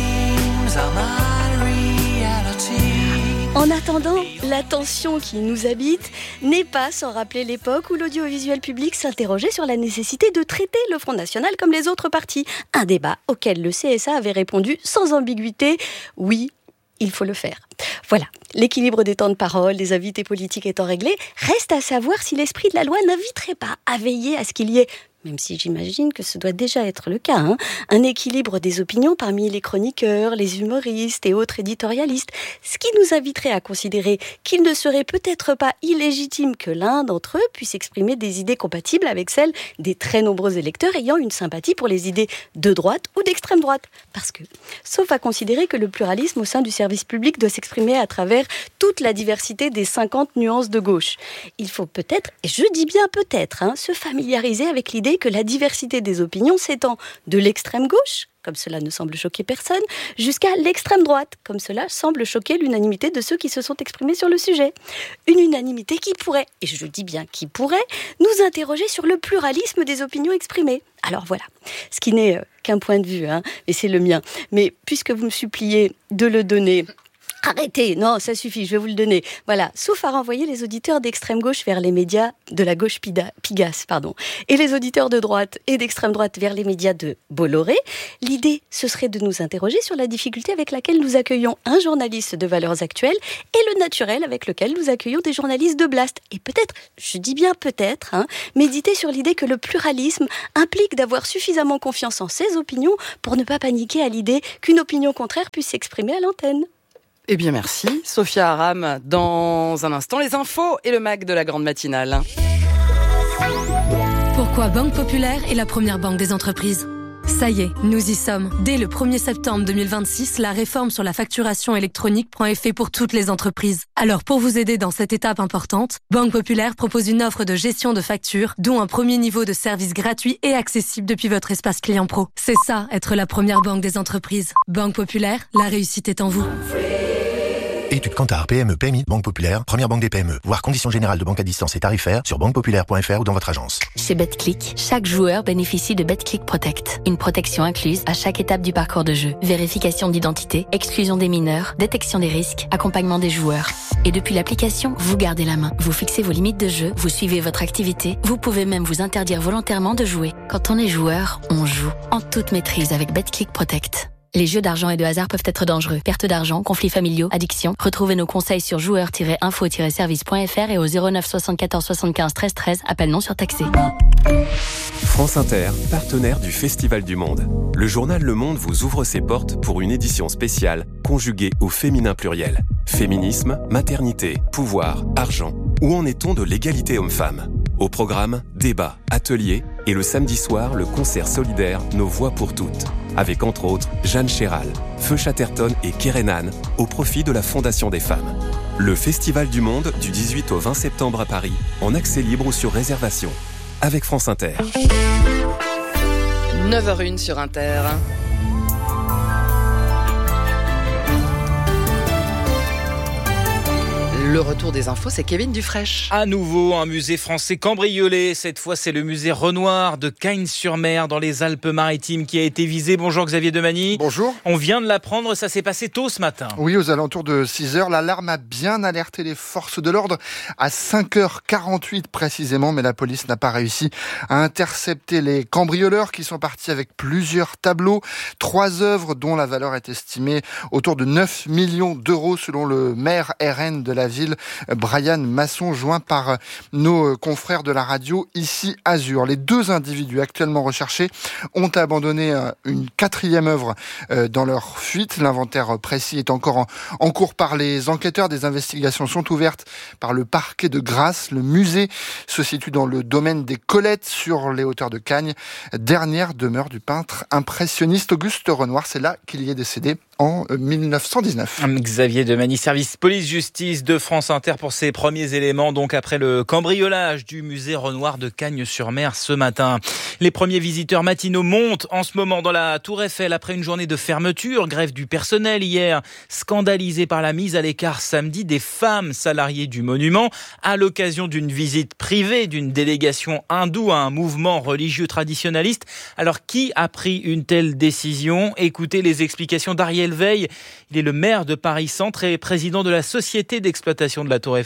En attendant, la tension qui nous habite n'est pas sans rappeler l'époque où l'audiovisuel public s'interrogeait sur la nécessité de traiter le Front National comme les autres partis. Un débat auquel le C S A avait répondu sans ambiguïté « Oui, il faut le faire ». Voilà, l'équilibre des temps de parole, des invités politiques étant réglé, reste à savoir si l'esprit de la loi n'inviterait pas à veiller à ce qu'il y ait même si j'imagine que ce doit déjà être le cas, hein, un équilibre des opinions parmi les chroniqueurs, les humoristes et autres éditorialistes, ce qui nous inviterait à considérer qu'il ne serait peut-être pas illégitime que l'un d'entre eux puisse exprimer des idées compatibles avec celles des très nombreux électeurs ayant une sympathie pour les idées de droite ou d'extrême droite. Parce que, sauf à considérer que le pluralisme au sein du service public doit s'exprimer à travers toute la diversité des cinquante nuances de gauche, il faut peut-être, et je dis bien peut-être, hein, se familiariser avec l'idée que la diversité des opinions s'étend de l'extrême gauche, comme cela ne semble choquer personne, jusqu'à l'extrême droite, comme cela semble choquer l'unanimité de ceux qui se sont exprimés sur le sujet. Une unanimité qui pourrait, et je dis bien qui pourrait, nous interroger sur le pluralisme des opinions exprimées. Alors voilà, ce qui n'est qu'un point de vue, hein, et c'est le mien. Mais puisque vous me suppliez de le donner... Arrêtez, non, ça suffit, je vais vous le donner. Voilà, sauf à renvoyer les auditeurs d'extrême gauche vers les médias de la gauche pida, pigasse, pardon, et les auditeurs de droite et d'extrême droite vers les médias de Bolloré, l'idée, ce serait de nous interroger sur la difficulté avec laquelle nous accueillons un journaliste de Valeurs Actuelles et le naturel avec lequel nous accueillons des journalistes de Blast. Et peut-être, je dis bien peut-être, hein, méditer sur l'idée que le pluralisme implique d'avoir suffisamment confiance en ses opinions pour ne pas paniquer à l'idée qu'une opinion contraire puisse s'exprimer à l'antenne. Eh bien merci, Sophia Aram. Dans un instant, les infos et le mag de la grande matinale. Pourquoi Banque Populaire est la première banque des entreprises ? Ça y est, nous y sommes. Dès le premier septembre deux mille vingt-six, la réforme sur la facturation électronique prend effet pour toutes les entreprises. Alors pour vous aider dans cette étape importante, Banque Populaire propose une offre de gestion de factures, dont un premier niveau de service gratuit et accessible depuis votre espace client pro. C'est ça, être la première banque des entreprises. Banque Populaire, la réussite est en vous. Étude Kantar, P M E, P M I, Banque Populaire, première banque des P M E. Voir conditions générales de banque à distance et tarifaires sur banque populaire point f r ou dans votre agence. Chez BetClick, chaque joueur bénéficie de BetClick Protect. Une protection incluse à chaque étape du parcours de jeu. Vérification d'identité, exclusion des mineurs, détection des risques, accompagnement des joueurs. Et depuis l'application, vous gardez la main. Vous fixez vos limites de jeu, vous suivez votre activité, vous pouvez même vous interdire volontairement de jouer. Quand on est joueur, on joue. En toute maîtrise avec BetClick Protect. Les jeux d'argent et de hasard peuvent être dangereux. Perte d'argent, conflits familiaux, addiction. Retrouvez nos conseils sur joueurs tiret info tiret service point f r et au zéro neuf soixante-quatorze soixante-quinze treize treize. Appel non surtaxé. France Inter, partenaire du Festival du Monde. Le journal Le Monde vous ouvre ses portes pour une édition spéciale conjuguée au féminin pluriel. Féminisme, maternité, pouvoir, argent. Où en est-on de l'égalité homme-femme ? Au programme, débats, ateliers et le samedi soir, le concert solidaire Nos Voix pour toutes. Avec entre autres Jeanne Chéral, Feu Chatterton et Kerenan au profit de la Fondation des femmes. Le Festival du Monde du dix-huit au vingt septembre à Paris, en accès libre ou sur réservation. Avec France Inter. neuf heures une sur Inter. Le retour des infos, c'est Kevin Dufraîche. À nouveau, un musée français cambriolé. Cette fois, c'est le musée Renoir de Cagnes-sur-Mer, dans les Alpes-Maritimes, qui a été visé. Bonjour Xavier Demagny. Bonjour. On vient de l'apprendre, ça s'est passé tôt ce matin. Oui, aux alentours de six heures. L'alarme a bien alerté les forces de l'ordre à cinq heures quarante-huit précisément, mais la police n'a pas réussi à intercepter les cambrioleurs qui sont partis avec plusieurs tableaux, trois œuvres dont la valeur est estimée autour de neuf millions d'euros selon le maire R N de la ville. Brian Masson, joint par nos confrères de la radio Ici Azur. Les deux individus actuellement recherchés ont abandonné une quatrième œuvre dans leur fuite. L'inventaire précis est encore en cours par les enquêteurs. Des investigations sont ouvertes par le parquet de Grasse. Le musée se situe dans le domaine des Colettes, sur les hauteurs de Cagnes, dernière demeure du peintre impressionniste Auguste Renoir. C'est là qu'il y est décédé en mille neuf cent dix-neuf. Xavier Demagny, service police-justice de France Inter pour ces premiers éléments, donc après le cambriolage du musée Renoir de Cagnes-sur-Mer ce matin. Les premiers visiteurs matinaux montent en ce moment dans la Tour Eiffel après une journée de fermeture, grève du personnel hier, scandalisé par la mise à l'écart samedi des femmes salariées du monument à l'occasion d'une visite privée d'une délégation hindoue à un mouvement religieux traditionnaliste. Alors qui a pris une telle décision ? Écoutez les explications d'Ariel Veil. Il est le maire de Paris Centre et président de la société d'exploitation de la Tour Eiffel. Il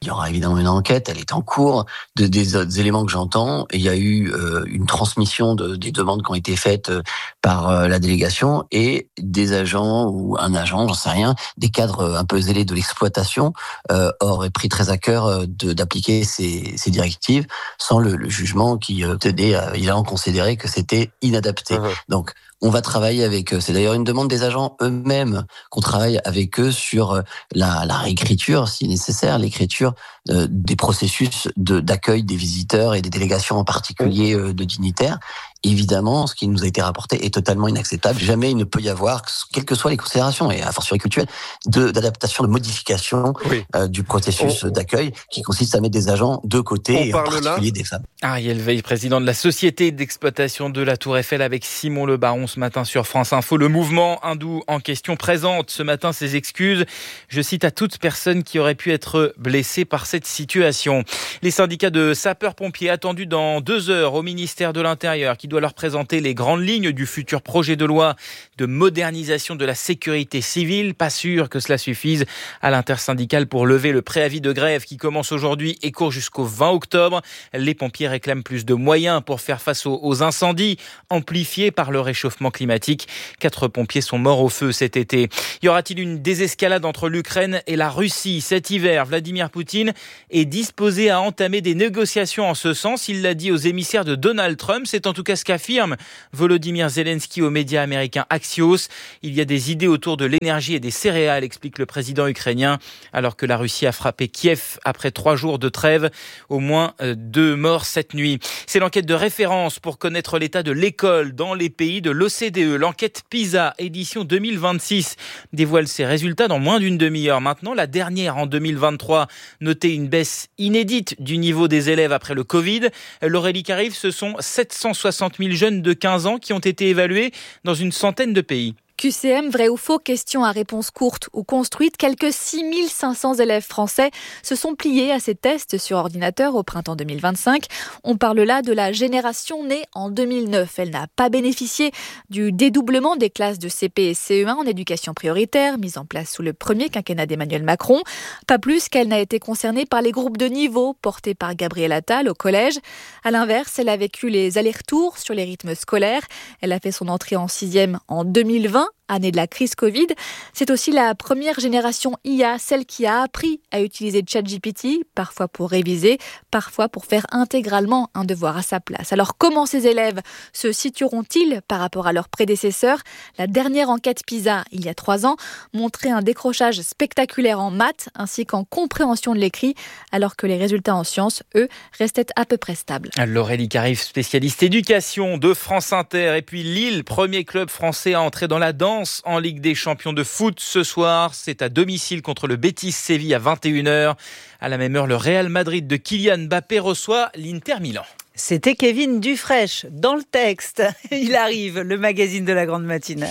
Il y aura évidemment une enquête, elle est en cours. De, des autres éléments que j'entends, il y a eu euh, une transmission de, des demandes qui ont été faites euh, par euh, la délégation et des agents ou un agent, j'en sais rien, des cadres euh, un peu zélés de l'exploitation euh, auraient pris très à cœur euh, de, d'appliquer ces, ces directives sans le, le jugement qui euh, tenait à évidemment considérer que c'était inadapté. Mmh. Donc, on va travailler avec eux. C'est d'ailleurs une demande des agents eux-mêmes qu'on travaille avec eux sur la, la réécriture, si nécessaire, l'écriture euh, des processus de, d'accueil des visiteurs et des délégations en particulier euh, de dignitaires. Évidemment, ce qui nous a été rapporté est totalement inacceptable. Jamais il ne peut y avoir, quelles que soient les considérations, et à fortiori culturelles, de, d'adaptation, de modification oui. euh, du processus on, d'accueil qui consiste à mettre des agents de côté, et en particulier là. Des femmes. Ariel Veil, président de la Société d'exploitation de la Tour Eiffel avec Simon Le Baron ce matin sur France Info. Le mouvement hindou en question présente ce matin ses excuses. Je cite à toute personne qui aurait pu être blessée par cette situation. Les syndicats de sapeurs-pompiers attendus dans deux heures au ministère de l'Intérieur qui doit leur présenter les grandes lignes du futur projet de loi de modernisation de la sécurité civile. Pas sûr que cela suffise à l'intersyndicale pour lever le préavis de grève qui commence aujourd'hui et court jusqu'au vingt octobre. Les pompiers réclament plus de moyens pour faire face aux incendies amplifiés par le réchauffement climatique. Quatre pompiers sont morts au feu cet été. Y aura-t-il une désescalade entre l'Ukraine et la Russie cet hiver? Vladimir Poutine est disposé à entamer des négociations en ce sens. Il l'a dit aux émissaires de Donald Trump. C'est en tout cas ce qu'affirme Volodymyr Zelensky aux médias américains Axios. Il y a des idées autour de l'énergie et des céréales, explique le président ukrainien, alors que la Russie a frappé Kiev après trois jours de trêve. Au moins deux morts cette nuit. C'est l'enquête de référence pour connaître l'état de l'école dans les pays de l'O C D E. L'enquête PISA, édition deux mille vingt-six, dévoile ses résultats dans moins d'une demi-heure. Maintenant, la dernière en deux mille vingt-trois notait une baisse inédite du niveau des élèves après le Covid. L'Aurélie Carive, ce sont sept cent soixante mille jeunes de quinze ans qui ont été évalués dans une centaine de pays. Q C M, vrai ou faux, question à réponse courte ou construite. Quelques six mille cinq cents élèves français se sont pliés à ces tests sur ordinateur au printemps deux mille vingt-cinq. On parle là de la génération née en deux mille neuf. Elle n'a pas bénéficié du dédoublement des classes de C P et C E un en éducation prioritaire, mise en place sous le premier quinquennat d'Emmanuel Macron. Pas plus qu'elle n'a été concernée par les groupes de niveau portés par Gabriel Attal au collège. À l'inverse, elle a vécu les allers-retours sur les rythmes scolaires. Elle a fait son entrée en sixième en deux mille vingt. Année de la crise Covid. C'est aussi la première génération I A, celle qui a appris à utiliser ChatGPT, parfois pour réviser, parfois pour faire intégralement un devoir à sa place. Alors comment ces élèves se situeront-ils par rapport à leurs prédécesseurs? La dernière enquête PISA, il y a trois ans, montrait un décrochage spectaculaire en maths ainsi qu'en compréhension de l'écrit, alors que les résultats en sciences, eux, restaient à peu près stables. L'Aurélie Carive, spécialiste éducation de France Inter. Et puis Lille, premier club français à entrer dans la danse en Ligue des champions de foot ce soir. C'est à domicile contre le Betis Séville à vingt et une heures. À la même heure, le Real Madrid de Kylian Mbappé reçoit l'Inter Milan. C'était Kevin Dufresne dans le texte. Il arrive, le magazine de la grande matinale.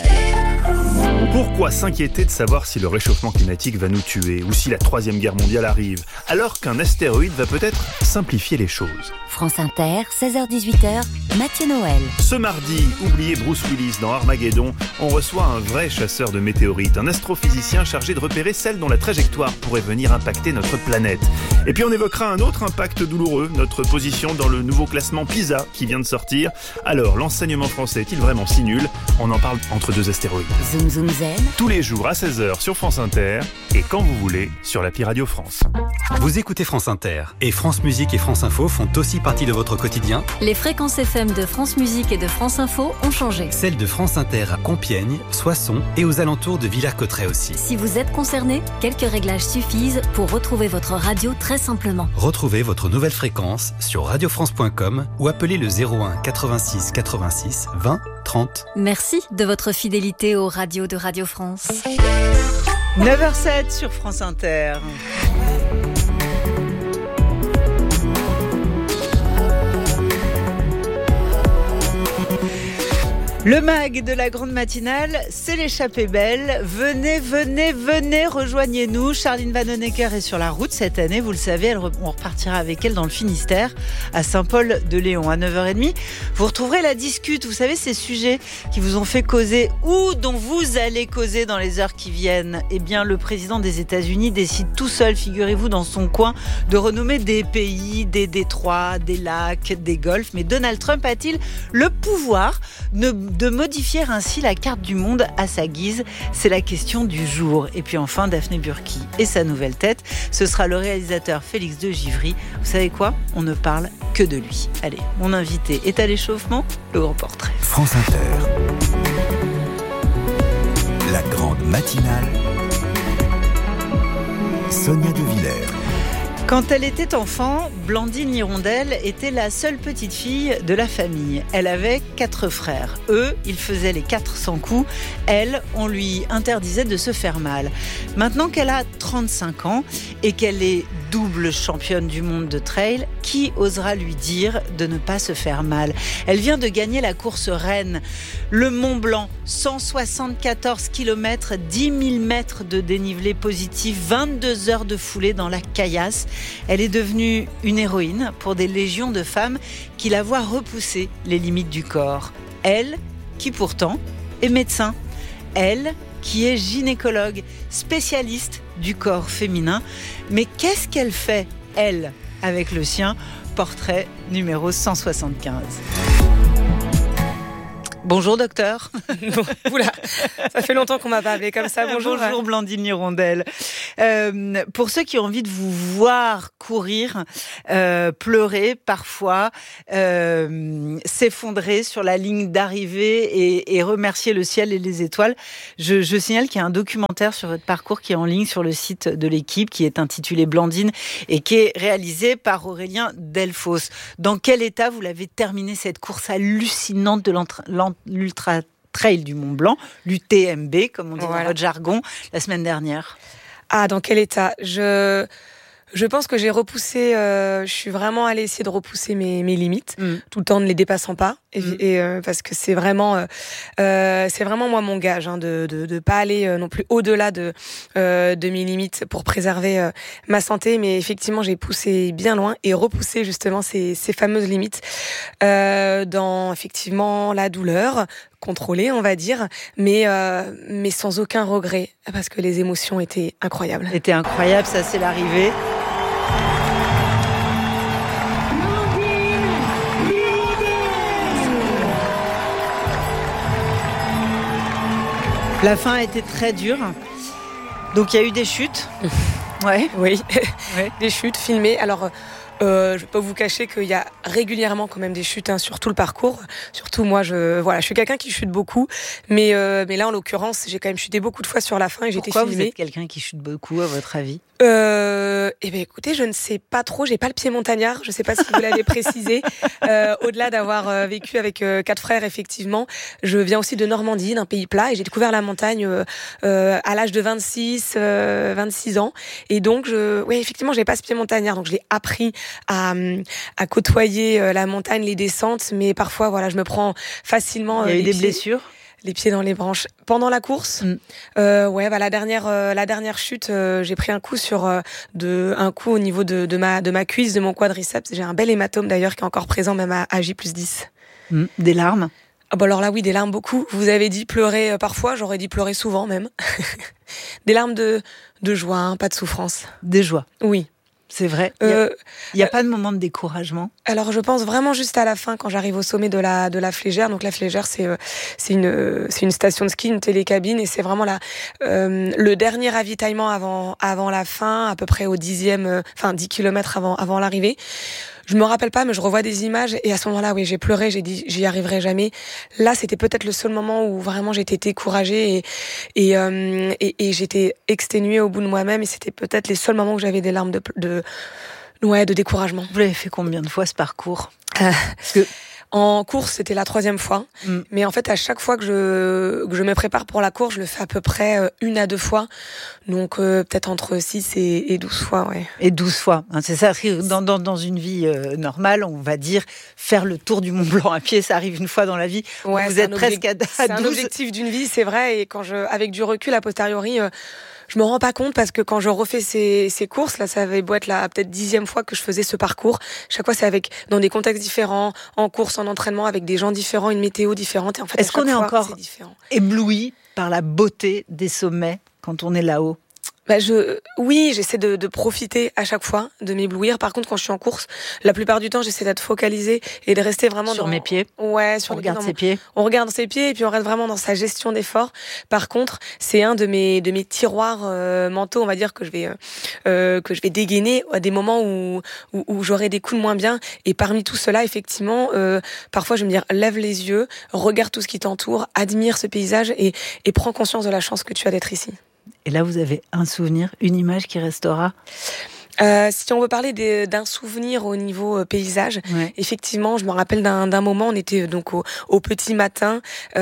Pourquoi s'inquiéter de savoir si le réchauffement climatique va nous tuer ou si la troisième guerre mondiale arrive, alors qu'un astéroïde va peut-être simplifier les choses? France Inter, seize heures dix-huit heures, Mathieu Noël. Ce mardi, oubliez Bruce Willis dans Armageddon, on reçoit un vrai chasseur de météorites, un astrophysicien chargé de repérer celles dont la trajectoire pourrait venir impacter notre planète. Et puis on évoquera un autre impact douloureux, notre position dans le nouveau classement PISA qui vient de sortir. Alors, l'enseignement français est-il vraiment si nul? On en parle entre deux astéroïdes. Zoom Zoom Zen. Tous les jours à seize heures sur France Inter et quand vous voulez sur l'appli Radio France. Vous écoutez France Inter et France Musique et France Info font aussi partie de votre quotidien. Les fréquences F M de France Musique et de France Info ont changé. Celles de France Inter à Compiègne, Soissons et aux alentours de Villers-Cotterêts aussi. Si vous êtes concerné, quelques réglages suffisent pour retrouver votre radio très simplement. Retrouvez votre nouvelle fréquence sur radio france point com ou appelez le zéro un quatre-vingt-six quatre-vingt-six vingt trente. Merci de votre fidélité aux radios de Radio France. neuf heures sept sur France Inter. Le mag de la grande matinale, c'est l'échappée belle. Venez, venez, venez, rejoignez-nous. Charline Vanhoenacker est sur la route cette année. Vous le savez, elle, on repartira avec elle dans le Finistère, à Saint-Paul-de-Léon, à neuf heures trente. Vous retrouverez la discute. Vous savez, ces sujets qui vous ont fait causer ou dont vous allez causer dans les heures qui viennent. Eh bien, le président des États-Unis décide tout seul, figurez-vous, dans son coin, de renommer des pays, des détroits, des lacs, des golfs. Mais Donald Trump a-t-il le pouvoir de de modifier ainsi la carte du monde à sa guise? C'est la question du jour. Et puis enfin, Daphné Burki et sa nouvelle tête, ce sera le réalisateur Félix de Givry. Vous savez quoi? On ne parle que de lui. Allez, mon invité est à l'échauffement, le grand portrait. France Inter. La grande matinale. Sonia De Villers. Quand elle était enfant, Blandine Hirondelle était la seule petite fille de la famille. Elle avait quatre frères. Eux, ils faisaient les quatre cents coups. Elle, on lui interdisait de se faire mal. Maintenant qu'elle a trente-cinq ans et qu'elle est double championne du monde de trail, qui osera lui dire de ne pas se faire mal? Elle vient de gagner la course reine. Le Mont Blanc, cent soixante-quatorze kilomètres, dix mille mètres de dénivelé positif, vingt-deux heures de foulée dans la caillasse. Elle est devenue une héroïne pour des légions de femmes qui la voient repousser les limites du corps. Elle, qui pourtant est médecin. Elle, qui est gynécologue, spécialiste du corps féminin. Mais qu'est-ce qu'elle fait, elle, avec le sien? Portrait numéro cent soixante-quinze. Bonjour docteur. Oula, ça fait longtemps qu'on m'a pas appelé comme ça. Bonjour. Bonjour Blandine Hirondelle. Euh, pour ceux qui ont envie de vous voir courir, euh, pleurer parfois, euh, s'effondrer sur la ligne d'arrivée et, et remercier le ciel et les étoiles, je, je signale qu'il y a un documentaire sur votre parcours qui est en ligne sur le site de l'équipe, qui est intitulé Blandine et qui est réalisé par Aurélien Delphos. Dans quel état vous l'avez terminé cette course hallucinante de l'entre- l'Ultra Trail du Mont Blanc, l'U T M B, comme on dit voilà. dans votre jargon, la semaine dernière? Ah, dans quel état? Je... Je pense que j'ai repoussé, euh, je suis vraiment allée essayer de repousser mes, mes limites, mm. tout le temps ne les dépassant pas, et, mm. et euh, parce que c'est vraiment, euh, euh, c'est vraiment moi mon gage, hein, de, de de pas aller euh, non plus au-delà de euh, de mes limites pour préserver euh, ma santé, mais effectivement j'ai poussé bien loin et repoussé justement ces ces fameuses limites euh, dans effectivement la douleur contrôlée, on va dire, mais euh, mais sans aucun regret parce que les émotions étaient incroyables. Étaient incroyables, ça c'est l'arrivée. La fin a été très dure. Donc il y a eu des chutes. Ouais, oui, ouais. Des chutes filmées. Alors Euh, je vais pas vous cacher qu'il y a régulièrement quand même des chutes hein, sur tout le parcours. Surtout moi, je voilà, je suis quelqu'un qui chute beaucoup, mais euh, mais là en l'occurrence, j'ai quand même chuté beaucoup de fois sur la fin et j'ai été filmée. Pourquoi vous êtes quelqu'un qui chute beaucoup à votre avis? Euh, eh ben écoutez, je ne sais pas trop. J'ai pas le pied montagnard. Je sais pas si vous l'avez précisé. Euh, au-delà d'avoir euh, vécu avec euh, quatre frères, effectivement, je viens aussi de Normandie, d'un pays plat, et j'ai découvert la montagne euh, euh, à l'âge de vingt-six, euh, vingt-six ans. Et donc, je, oui, effectivement, j'ai pas ce pied montagnard, donc je l'ai appris à, à côtoyer euh, la montagne, les descentes, mais parfois, voilà, je me prends facilement. Euh, Il y a eu des pieds, blessures. Les pieds dans les branches pendant la course. Mm. Euh, ouais, bah la dernière, euh, la dernière chute, euh, j'ai pris un coup sur euh, de, un coup au niveau de, de ma, de ma cuisse, de mon quadriceps. J'ai un bel hématome d'ailleurs qui est encore présent même à, à J plus dix. Mm. Des larmes. Ah bah alors là oui, des larmes beaucoup. Vous avez dit pleurer euh, parfois, j'aurais dit pleurer souvent même. Des larmes de, de joie, hein, pas de souffrance. Des joies. Oui. C'est vrai. Il n'y a, euh, y a pas de moment de découragement. Alors je pense vraiment juste à la fin quand j'arrive au sommet de la de la Flégère. Donc la Flégère c'est euh, c'est une c'est une station de ski, une télécabine et c'est vraiment la euh, le dernier ravitaillement avant avant la fin, à peu près au dixième, enfin dix kilomètres avant avant l'arrivée. Je me rappelle pas, mais je revois des images et à ce moment-là, oui, j'ai pleuré, j'ai dit, j'y arriverai jamais. Là, c'était peut-être le seul moment où vraiment j'étais découragée et et, euh, et, et j'étais exténuée au bout de moi-même et c'était peut-être les seuls moments où j'avais des larmes de de ouais, de découragement. Vous l'avez fait combien de fois ce parcours? euh, Parce que En course, c'était la troisième fois. Mm. Mais en fait, à chaque fois que je, que je me prépare pour la course, je le fais à peu près euh, une à deux fois. Donc, euh, peut-être entre six et, et douze fois, ouais. Et douze fois. Hein, c'est ça. Dans, dans, dans une vie euh, normale, on va dire faire le tour du Mont Blanc à pied, ça arrive une fois dans la vie. Ouais, vous êtes presque à, à douze. C'est un objectif d'une vie, c'est vrai. Et quand je, avec du recul, a posteriori, euh, je me rends pas compte parce que quand je refais ces, ces courses, là, ça avait beau être la peut-être dixième fois que je faisais ce parcours. Chaque fois, c'est avec, dans des contextes différents, en course, en entraînement, avec des gens différents, une météo différente. Et en fait, est-ce qu'on est fois, encore ébloui par la beauté des sommets quand on est là-haut? Bah je, oui, j'essaie de, de profiter à chaque fois, de m'éblouir. Par contre, quand je suis en course, la plupart du temps, j'essaie d'être focalisée et de rester vraiment sur dans... mes pieds. Ouais, sur on les regarde pieds, ses pieds. On regarde ses pieds et puis on reste vraiment dans sa gestion d'effort. Par contre, c'est un de mes de mes tiroirs euh, mentaux, on va dire que je vais euh, que je vais dégainer à des moments où où, où j'aurai des coups de moins bien. Et parmi tout cela, effectivement, euh, parfois je vais me dire lève les yeux, regarde tout ce qui t'entoure, admire ce paysage et et prends conscience de la chance que tu as d'être ici. Et là, vous avez un souvenir, une image qui restera? Euh, si on veut parler des, d'un souvenir au niveau euh, paysage, ouais. Effectivement, je me rappelle d'un, d'un moment, on était donc au, au petit matin,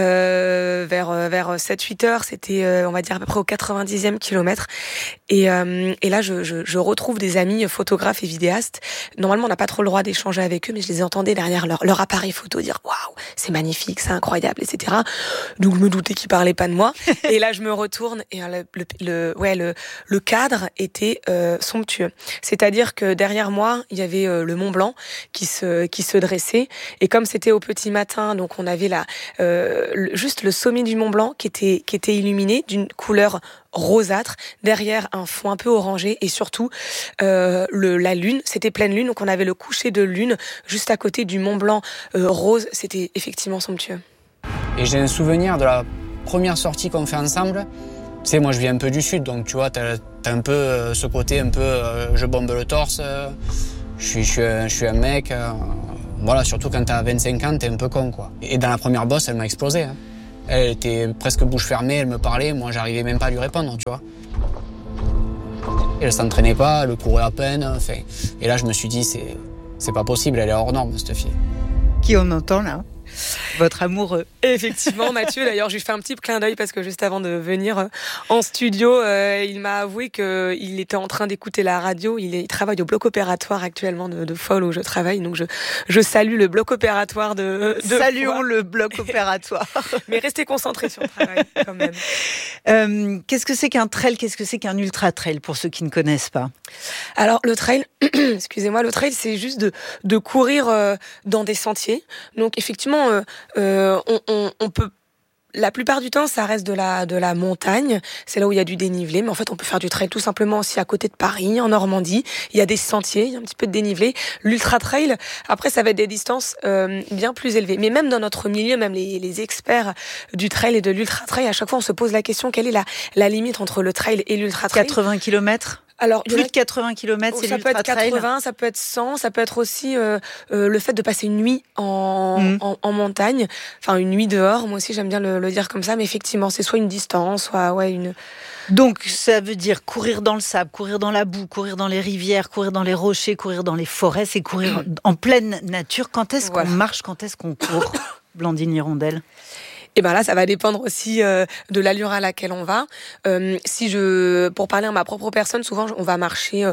euh, vers vers sept huit heures, c'était euh, on va dire à peu près au quatre-vingt-dixième kilomètre, et euh, et là je, je je retrouve des amis photographes et vidéastes. Normalement, on n'a pas trop le droit d'échanger avec eux, mais je les entendais derrière leur leur appareil photo dire waouh, c'est magnifique, c'est incroyable, et cetera. Donc je me doutais qu'ils parlaient pas de moi. Et là, je me retourne et le le, le ouais le le cadre était euh, somptueux. C'est-à-dire que derrière moi, il y avait euh, le Mont Blanc qui se qui se dressait, et comme c'était au petit matin, donc on avait la euh, le, juste le sommet du Mont Blanc qui était qui était illuminé d'une couleur rosâtre, derrière un fond un peu orangé, et surtout euh, le la lune, c'était pleine lune, donc on avait le coucher de lune juste à côté du Mont Blanc euh, rose. C'était effectivement somptueux. Et j'ai un souvenir de la première sortie qu'on fait ensemble. Tu sais, moi je viens un peu du sud, donc tu vois, t'as, t'as un peu euh, ce côté un peu euh, je bombe le torse, euh, je suis, je suis, un, je suis un mec, euh, voilà, surtout quand t'as vingt-cinq ans, t'es un peu con, quoi. Et dans la première bosse, elle m'a explosé. Hein. Elle était presque bouche fermée, elle me parlait, moi j'arrivais même pas à lui répondre, tu vois. Elle s'entraînait pas, elle courait à peine, enfin. Et là je me suis dit, c'est, c'est pas possible, elle est hors norme, cette fille. Qui on entend là ? Votre amoureux. Effectivement, Mathieu, d'ailleurs, je lui fais un petit clin d'œil parce que juste avant de venir en studio, euh, il m'a avoué qu'il était en train d'écouter la radio. Il, est, il travaille au bloc opératoire actuellement de, de Folle où je travaille. Donc, je, je salue le bloc opératoire de, de Saluons Foix. Le bloc opératoire. Mais restez concentrés sur le travail quand même. Euh, qu'est-ce que c'est qu'un trail? Qu'est-ce que c'est qu'un ultra trail pour ceux qui ne connaissent pas? Alors, le trail, excusez-moi, le trail, c'est juste de, de courir euh, dans des sentiers. Donc, effectivement, euh, euh, on, on, on peut, la plupart du temps, ça reste de la, de la montagne. C'est là où il y a du dénivelé. Mais en fait, on peut faire du trail tout simplement aussi à côté de Paris, en Normandie. Il y a des sentiers, il y a un petit peu de dénivelé. L'ultra trail, après, ça va être des distances euh, bien plus élevées. Mais même dans notre milieu, même les, les experts du trail et de l'ultra trail, à chaque fois, on se pose la question, quelle est la, la limite entre le trail et l'ultra trail? quatre-vingts kilomètres? Alors, plus de quatre-vingts kilomètres, c'est l'ultra trail. Ça peut être quatre-vingts, ça peut être cent, ça peut être aussi euh, euh, le fait de passer une nuit en, mmh. en, en montagne, enfin une nuit dehors. Moi aussi, j'aime bien le, le dire comme ça, mais effectivement, c'est soit une distance, soit ouais une. Donc, ça veut dire courir dans le sable, courir dans la boue, courir dans les rivières, courir dans les rochers, courir dans les forêts, c'est courir en pleine nature. Quand est-ce voilà. qu'on marche, quand est-ce qu'on court, Blandine Hirondelle? Et ben là, ça va dépendre aussi euh, de l'allure à laquelle on va. Euh, si je, pour parler à ma propre personne, souvent on va marcher euh,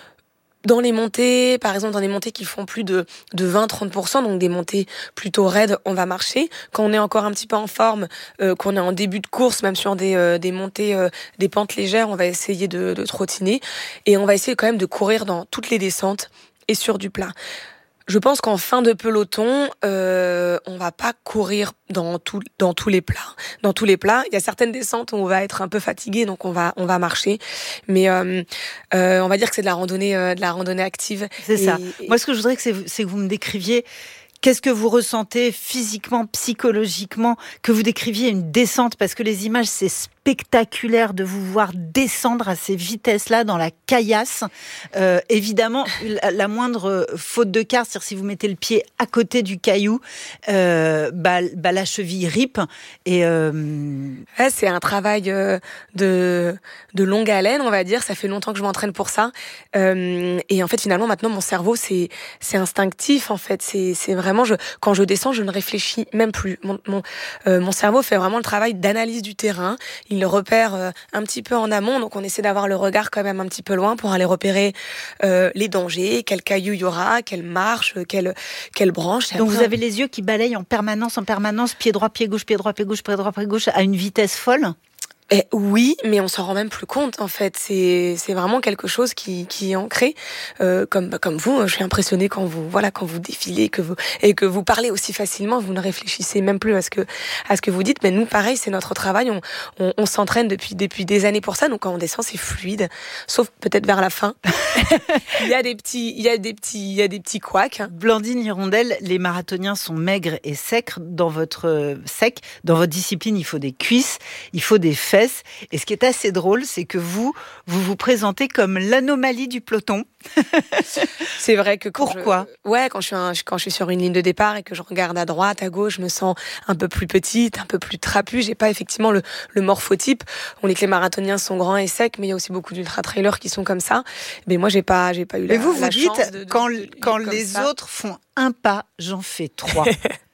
dans les montées, par exemple dans des montées qui font plus de de vingt à trente pour cent, donc des montées plutôt raides, on va marcher. Quand on est encore un petit peu en forme, euh, qu'on est en début de course, même sur des euh, des montées, euh, des pentes légères, on va essayer de, de trottiner et on va essayer quand même de courir dans toutes les descentes et sur du plat. Je pense qu'en fin de peloton, euh, on va pas courir dans tout, dans tous les plats. Dans tous les plats, il y a certaines descentes où on va être un peu fatigué, donc on va, on va marcher. Mais euh, euh, on va dire que c'est de la randonnée, euh, de la randonnée active. C'est et, ça. Et... Moi, ce que je voudrais, que c'est, c'est que vous me décriviez. Qu'est-ce que vous ressentez physiquement, psychologiquement, que vous décriviez une descente, parce que les images, c'est spectaculaire de vous voir descendre à ces vitesses-là dans la caillasse. Euh, évidemment, la, la moindre faute de quart, c'est-à-dire si vous mettez le pied à côté du caillou, euh, bah, bah la cheville ripe. Et euh... ouais, c'est un travail euh, de de longue haleine, on va dire. Ça fait longtemps que je m'entraîne pour ça. Euh, et en fait, finalement, maintenant, mon cerveau, c'est c'est instinctif. En fait, c'est c'est vraiment vraiment, je, quand je descends, je ne réfléchis même plus. Mon, mon, euh, mon cerveau fait vraiment le travail d'analyse du terrain. Il le repère euh, un petit peu en amont, donc on essaie d'avoir le regard quand même un petit peu loin pour aller repérer euh, les dangers, quel caillou il y aura, quelle marche, quelle, quelle branche. Donc après, vous avez les yeux qui balayent en permanence, en permanence, pied droit, pied gauche, pied droit, pied gauche, pied droit, pied gauche, à une vitesse folle. Eh, oui, mais on s'en rend même plus compte en fait. C'est c'est vraiment quelque chose qui qui est ancré. Euh, comme bah, comme vous, je suis impressionnée quand vous voilà quand vous défilez, que vous et que vous parlez aussi facilement. Vous ne réfléchissez même plus à ce que à ce que vous dites. Mais nous, pareil, c'est notre travail. On on, on s'entraîne depuis depuis des années pour ça. Donc quand on descend, c'est fluide, sauf peut-être vers la fin. il y a des petits il y a des petits il y a des petits couacs. Blandine Hirondelle, les marathoniens sont maigres et secs dans votre sec. Dans votre discipline, il faut des cuisses, il faut des fesses. Et ce qui est assez drôle, c'est que vous, vous vous présentez comme l'anomalie du peloton. C'est vrai que quand Pourquoi je, ouais, quand je suis un, quand je suis sur une ligne de départ et que je regarde à droite, à gauche, je me sens un peu plus petite, un peu plus trapue. J'ai pas effectivement le, le morphotype. On dit que les marathoniens sont grands et secs, mais il y a aussi beaucoup d'ultra-trailers qui sont comme ça. Mais moi, j'ai pas, j'ai pas eu la, mais vous, la vous dites, chance de, de, quand, de, de quand comme les ça. autres font un pas, j'en fais trois.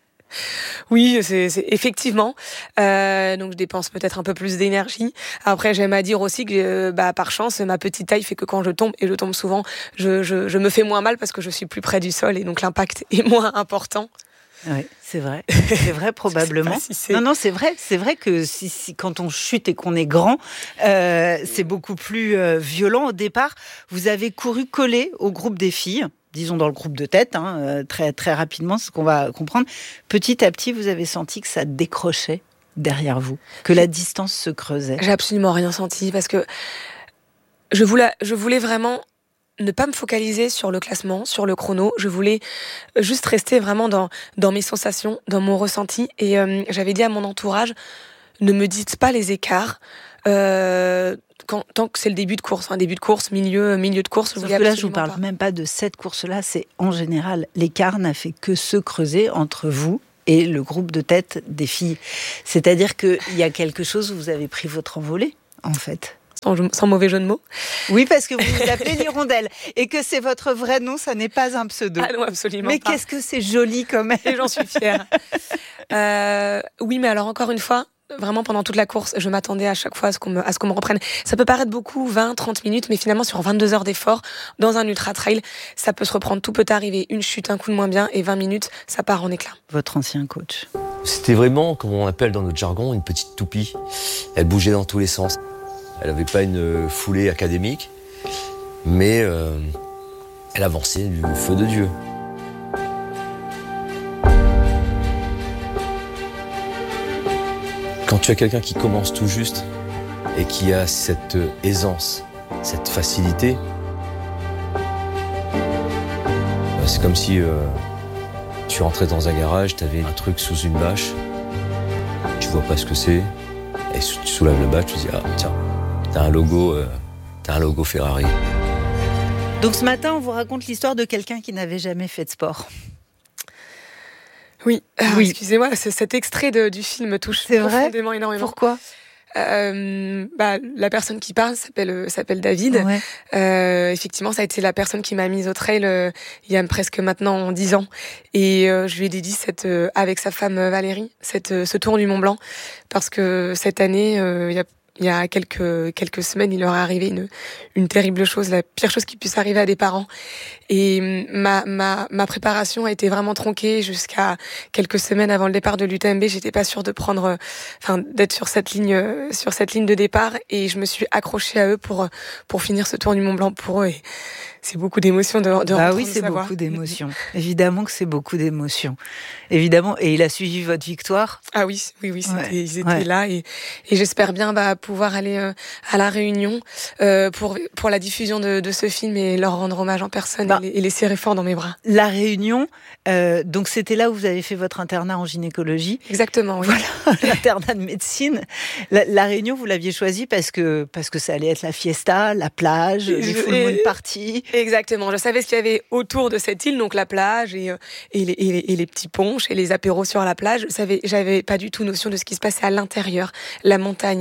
Oui, c'est, c'est effectivement. Euh, donc je dépense peut-être un peu plus d'énergie. Après, j'aime à dire aussi que, euh, bah, par chance, ma petite taille fait que quand je tombe, et je tombe souvent, je, je, je me fais moins mal parce que je suis plus près du sol et donc l'impact est moins important. Oui, c'est vrai. C'est vrai probablement. Si c'est... Non, non, c'est vrai. C'est vrai que si, si quand on chute et qu'on est grand, euh, c'est beaucoup plus euh, violent. Au départ, vous avez couru collé au groupe des filles. Disons dans le groupe de tête, hein, euh, très, très rapidement, c'est ce qu'on va comprendre. Petit à petit, vous avez senti que ça décrochait derrière vous, que la distance se creusait. J'ai absolument rien senti parce que je voulais, je voulais vraiment ne pas me focaliser sur le classement, sur le chrono. Je voulais juste rester vraiment dans, dans mes sensations, dans mon ressenti. Et euh, j'avais dit à mon entourage, ne me dites pas les écarts. Euh, Quand, tant que c'est le début de course, un hein, début de course, milieu, milieu de course. Sauf que là, je vous parle pas. même pas de cette course-là, c'est en général, l'écart n'a fait que se creuser entre vous et le groupe de tête des filles. C'est-à-dire qu'il y a quelque chose où vous avez pris votre envolée, en fait. Sans, sans mauvais jeu de mots. Oui, parce que vous vous appelez l'Hirondelle et que c'est votre vrai nom, ça n'est pas un pseudo. Ah non, absolument mais pas. Mais qu'est-ce que c'est joli quand même. Et j'en suis fière. euh, oui, mais alors encore une fois, vraiment, pendant toute la course, je m'attendais à chaque fois à ce qu'on me, à ce qu'on me reprenne. Ça peut paraître beaucoup, vingt, trente minutes, mais finalement, sur vingt-deux heures d'effort, dans un ultra-trail, ça peut se reprendre. Tout peut arriver. Une chute, un coup de moins bien, et vingt minutes, ça part en éclat. Votre ancien coach. C'était vraiment, comme on appelle dans notre jargon, une petite toupie. Elle bougeait dans tous les sens. Elle n'avait pas une foulée académique, mais euh, elle avançait du feu de Dieu. Quand tu as quelqu'un qui commence tout juste et qui a cette aisance, cette facilité, c'est comme si euh, tu rentrais dans un garage, tu avais un truc sous une bâche, tu vois pas ce que c'est, et tu soulèves la bâche, tu te dis ah tiens, t'as un logo, euh, t'as un logo Ferrari. Donc ce matin, on vous raconte l'histoire de quelqu'un qui n'avait jamais fait de sport. Oui, alors, oui. Excusez-moi, cet extrait de, du film me touche c'est profondément vrai énormément. Pourquoi euh, bah, la personne qui parle s'appelle s'appelle David. Ouais. Euh, effectivement, ça a été la personne qui m'a mise au trail euh, il y a presque maintenant dix ans. Et euh, je lui ai dédié cette, euh, avec sa femme Valérie, cette, euh, ce tour du Mont Blanc, parce que cette année, euh, il y a Il y a quelques quelques semaines, il leur est arrivé une une terrible chose, la pire chose qui puisse arriver à des parents. Et ma ma ma préparation a été vraiment tronquée jusqu'à quelques semaines avant le départ de l'U T M B. J'étais pas sûre de prendre, enfin d'être sur cette ligne sur cette ligne de départ. Et je me suis accrochée à eux pour pour finir ce tour du Mont Blanc pour eux. Et c'est beaucoup d'émotions de, de bah oui, c'est savoir. beaucoup d'émotions. Évidemment que c'est beaucoup d'émotions. Évidemment. Et il a suivi votre victoire. Ah oui, oui, oui, c'était, ouais. ils étaient ouais. là et, et j'espère bien bah, pouvoir aller euh, à la Réunion euh, pour pour la diffusion de, de ce film et leur rendre hommage en personne bah, et, les, et les serrer fort dans mes bras. La Réunion, euh, donc c'était là où vous avez fait votre internat en gynécologie. Exactement, oui. Voilà, l'internat de médecine. La, la Réunion, vous l'aviez choisi parce que parce que ça allait être la fiesta, la plage, et les full moon parties. Exactement. Je savais ce qu'il y avait autour de cette île, donc la plage et, et, les, et, les, et les petits ponches et les apéros sur la plage. Je savais, j'avais pas du tout notion de ce qui se passait à l'intérieur, la montagne, les cirques.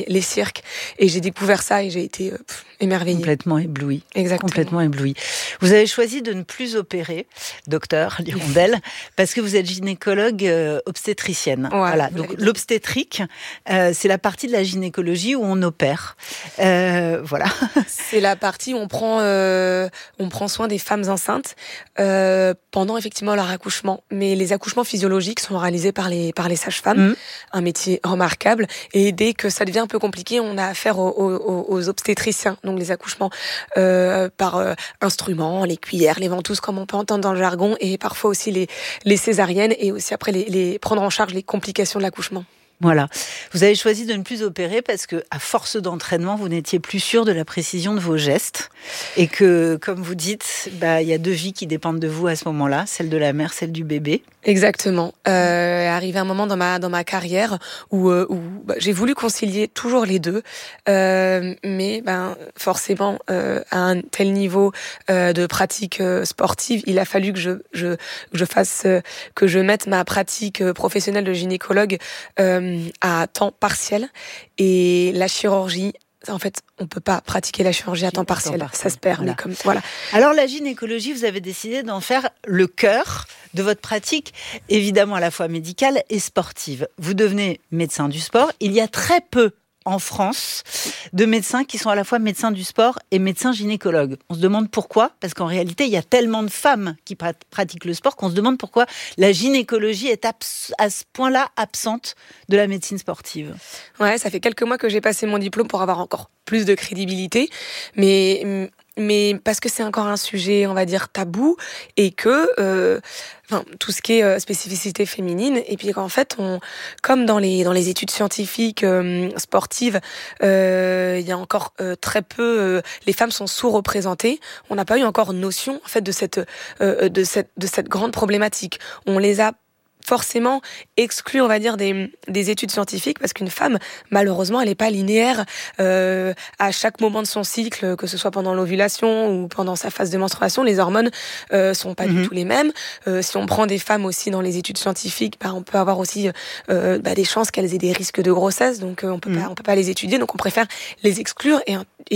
cirque. Et j'ai découvert ça et j'ai été pff, émerveillée. Complètement éblouie. Exactement. Complètement éblouie. Vous avez choisi de ne plus opérer, docteur L'Hirondelle, parce que vous êtes gynécologue euh, obstétricienne. Ouais, voilà. Donc l'obstétrique, euh, c'est la partie de la gynécologie où on opère. Euh, voilà. C'est la partie où on prend, euh, on prend soin des femmes enceintes euh, pendant effectivement leur accouchement. Mais les accouchements physiologiques sont réalisés par les par les sages-femmes, mmh. un métier remarquable. Et dès que ça devient un peu compliqué, on a affaire aux, aux, aux obstétriciens, donc les accouchements euh, par euh, instruments, les cuillères, les ventouses, comme on peut entendre dans le jargon, et parfois aussi les les césariennes, et aussi après les, les prendre en charge les complications de l'accouchement. Voilà. Vous avez choisi de ne plus opérer parce que, à force d'entraînement, vous n'étiez plus sûr de la précision de vos gestes. Et que, comme vous dites, bah, il y a deux vies qui dépendent de vous à ce moment-là. Celle de la mère, celle du bébé. Exactement. Euh, arrivé un moment dans ma, dans ma carrière où, euh, où bah, j'ai voulu concilier toujours les deux. Euh, mais, ben, forcément, euh, à un tel niveau euh, de pratique euh, sportive, il a fallu que je, je, que je fasse, euh, que je mette ma pratique euh, professionnelle de gynécologue, euh, à temps partiel, et la chirurgie, en fait, on peut pas pratiquer la chirurgie à temps partiel, ça se perd. Voilà. Mais comme, voilà. Alors la gynécologie, vous avez décidé d'en faire le cœur de votre pratique, évidemment à la fois médicale et sportive. Vous devenez médecin du sport. Il y a très peu en France de médecins qui sont à la fois médecins du sport et médecins gynécologues. On se demande pourquoi, parce qu'en réalité, il y a tellement de femmes qui pratiquent le sport qu'on se demande pourquoi la gynécologie est abs- à ce point-là absente de la médecine sportive. Ouais, ça fait quelques mois que j'ai passé mon diplôme pour avoir encore plus de crédibilité, mais mais parce que c'est encore un sujet, on va dire, tabou, et que euh, enfin, tout ce qui est euh, spécificité féminine, et puis qu'en fait, on, comme dans les dans les études scientifiques euh, sportives, euh, il y a encore euh, très peu, euh, les femmes sont sous-représentées. On n'a pas eu encore notion en fait de cette euh, de cette de cette grande problématique. On les a forcément exclu, on va dire, des, des études scientifiques, parce qu'une femme, malheureusement, elle n'est pas linéaire euh, à chaque moment de son cycle, que ce soit pendant l'ovulation ou pendant sa phase de menstruation. Les hormones euh, sont pas mmh. du tout les mêmes. Euh, si on prend des femmes aussi dans les études scientifiques, bah, on peut avoir aussi euh, bah, des chances qu'elles aient des risques de grossesse, donc euh, on peut mmh. pas, on peut pas les étudier, donc on préfère les exclure et, et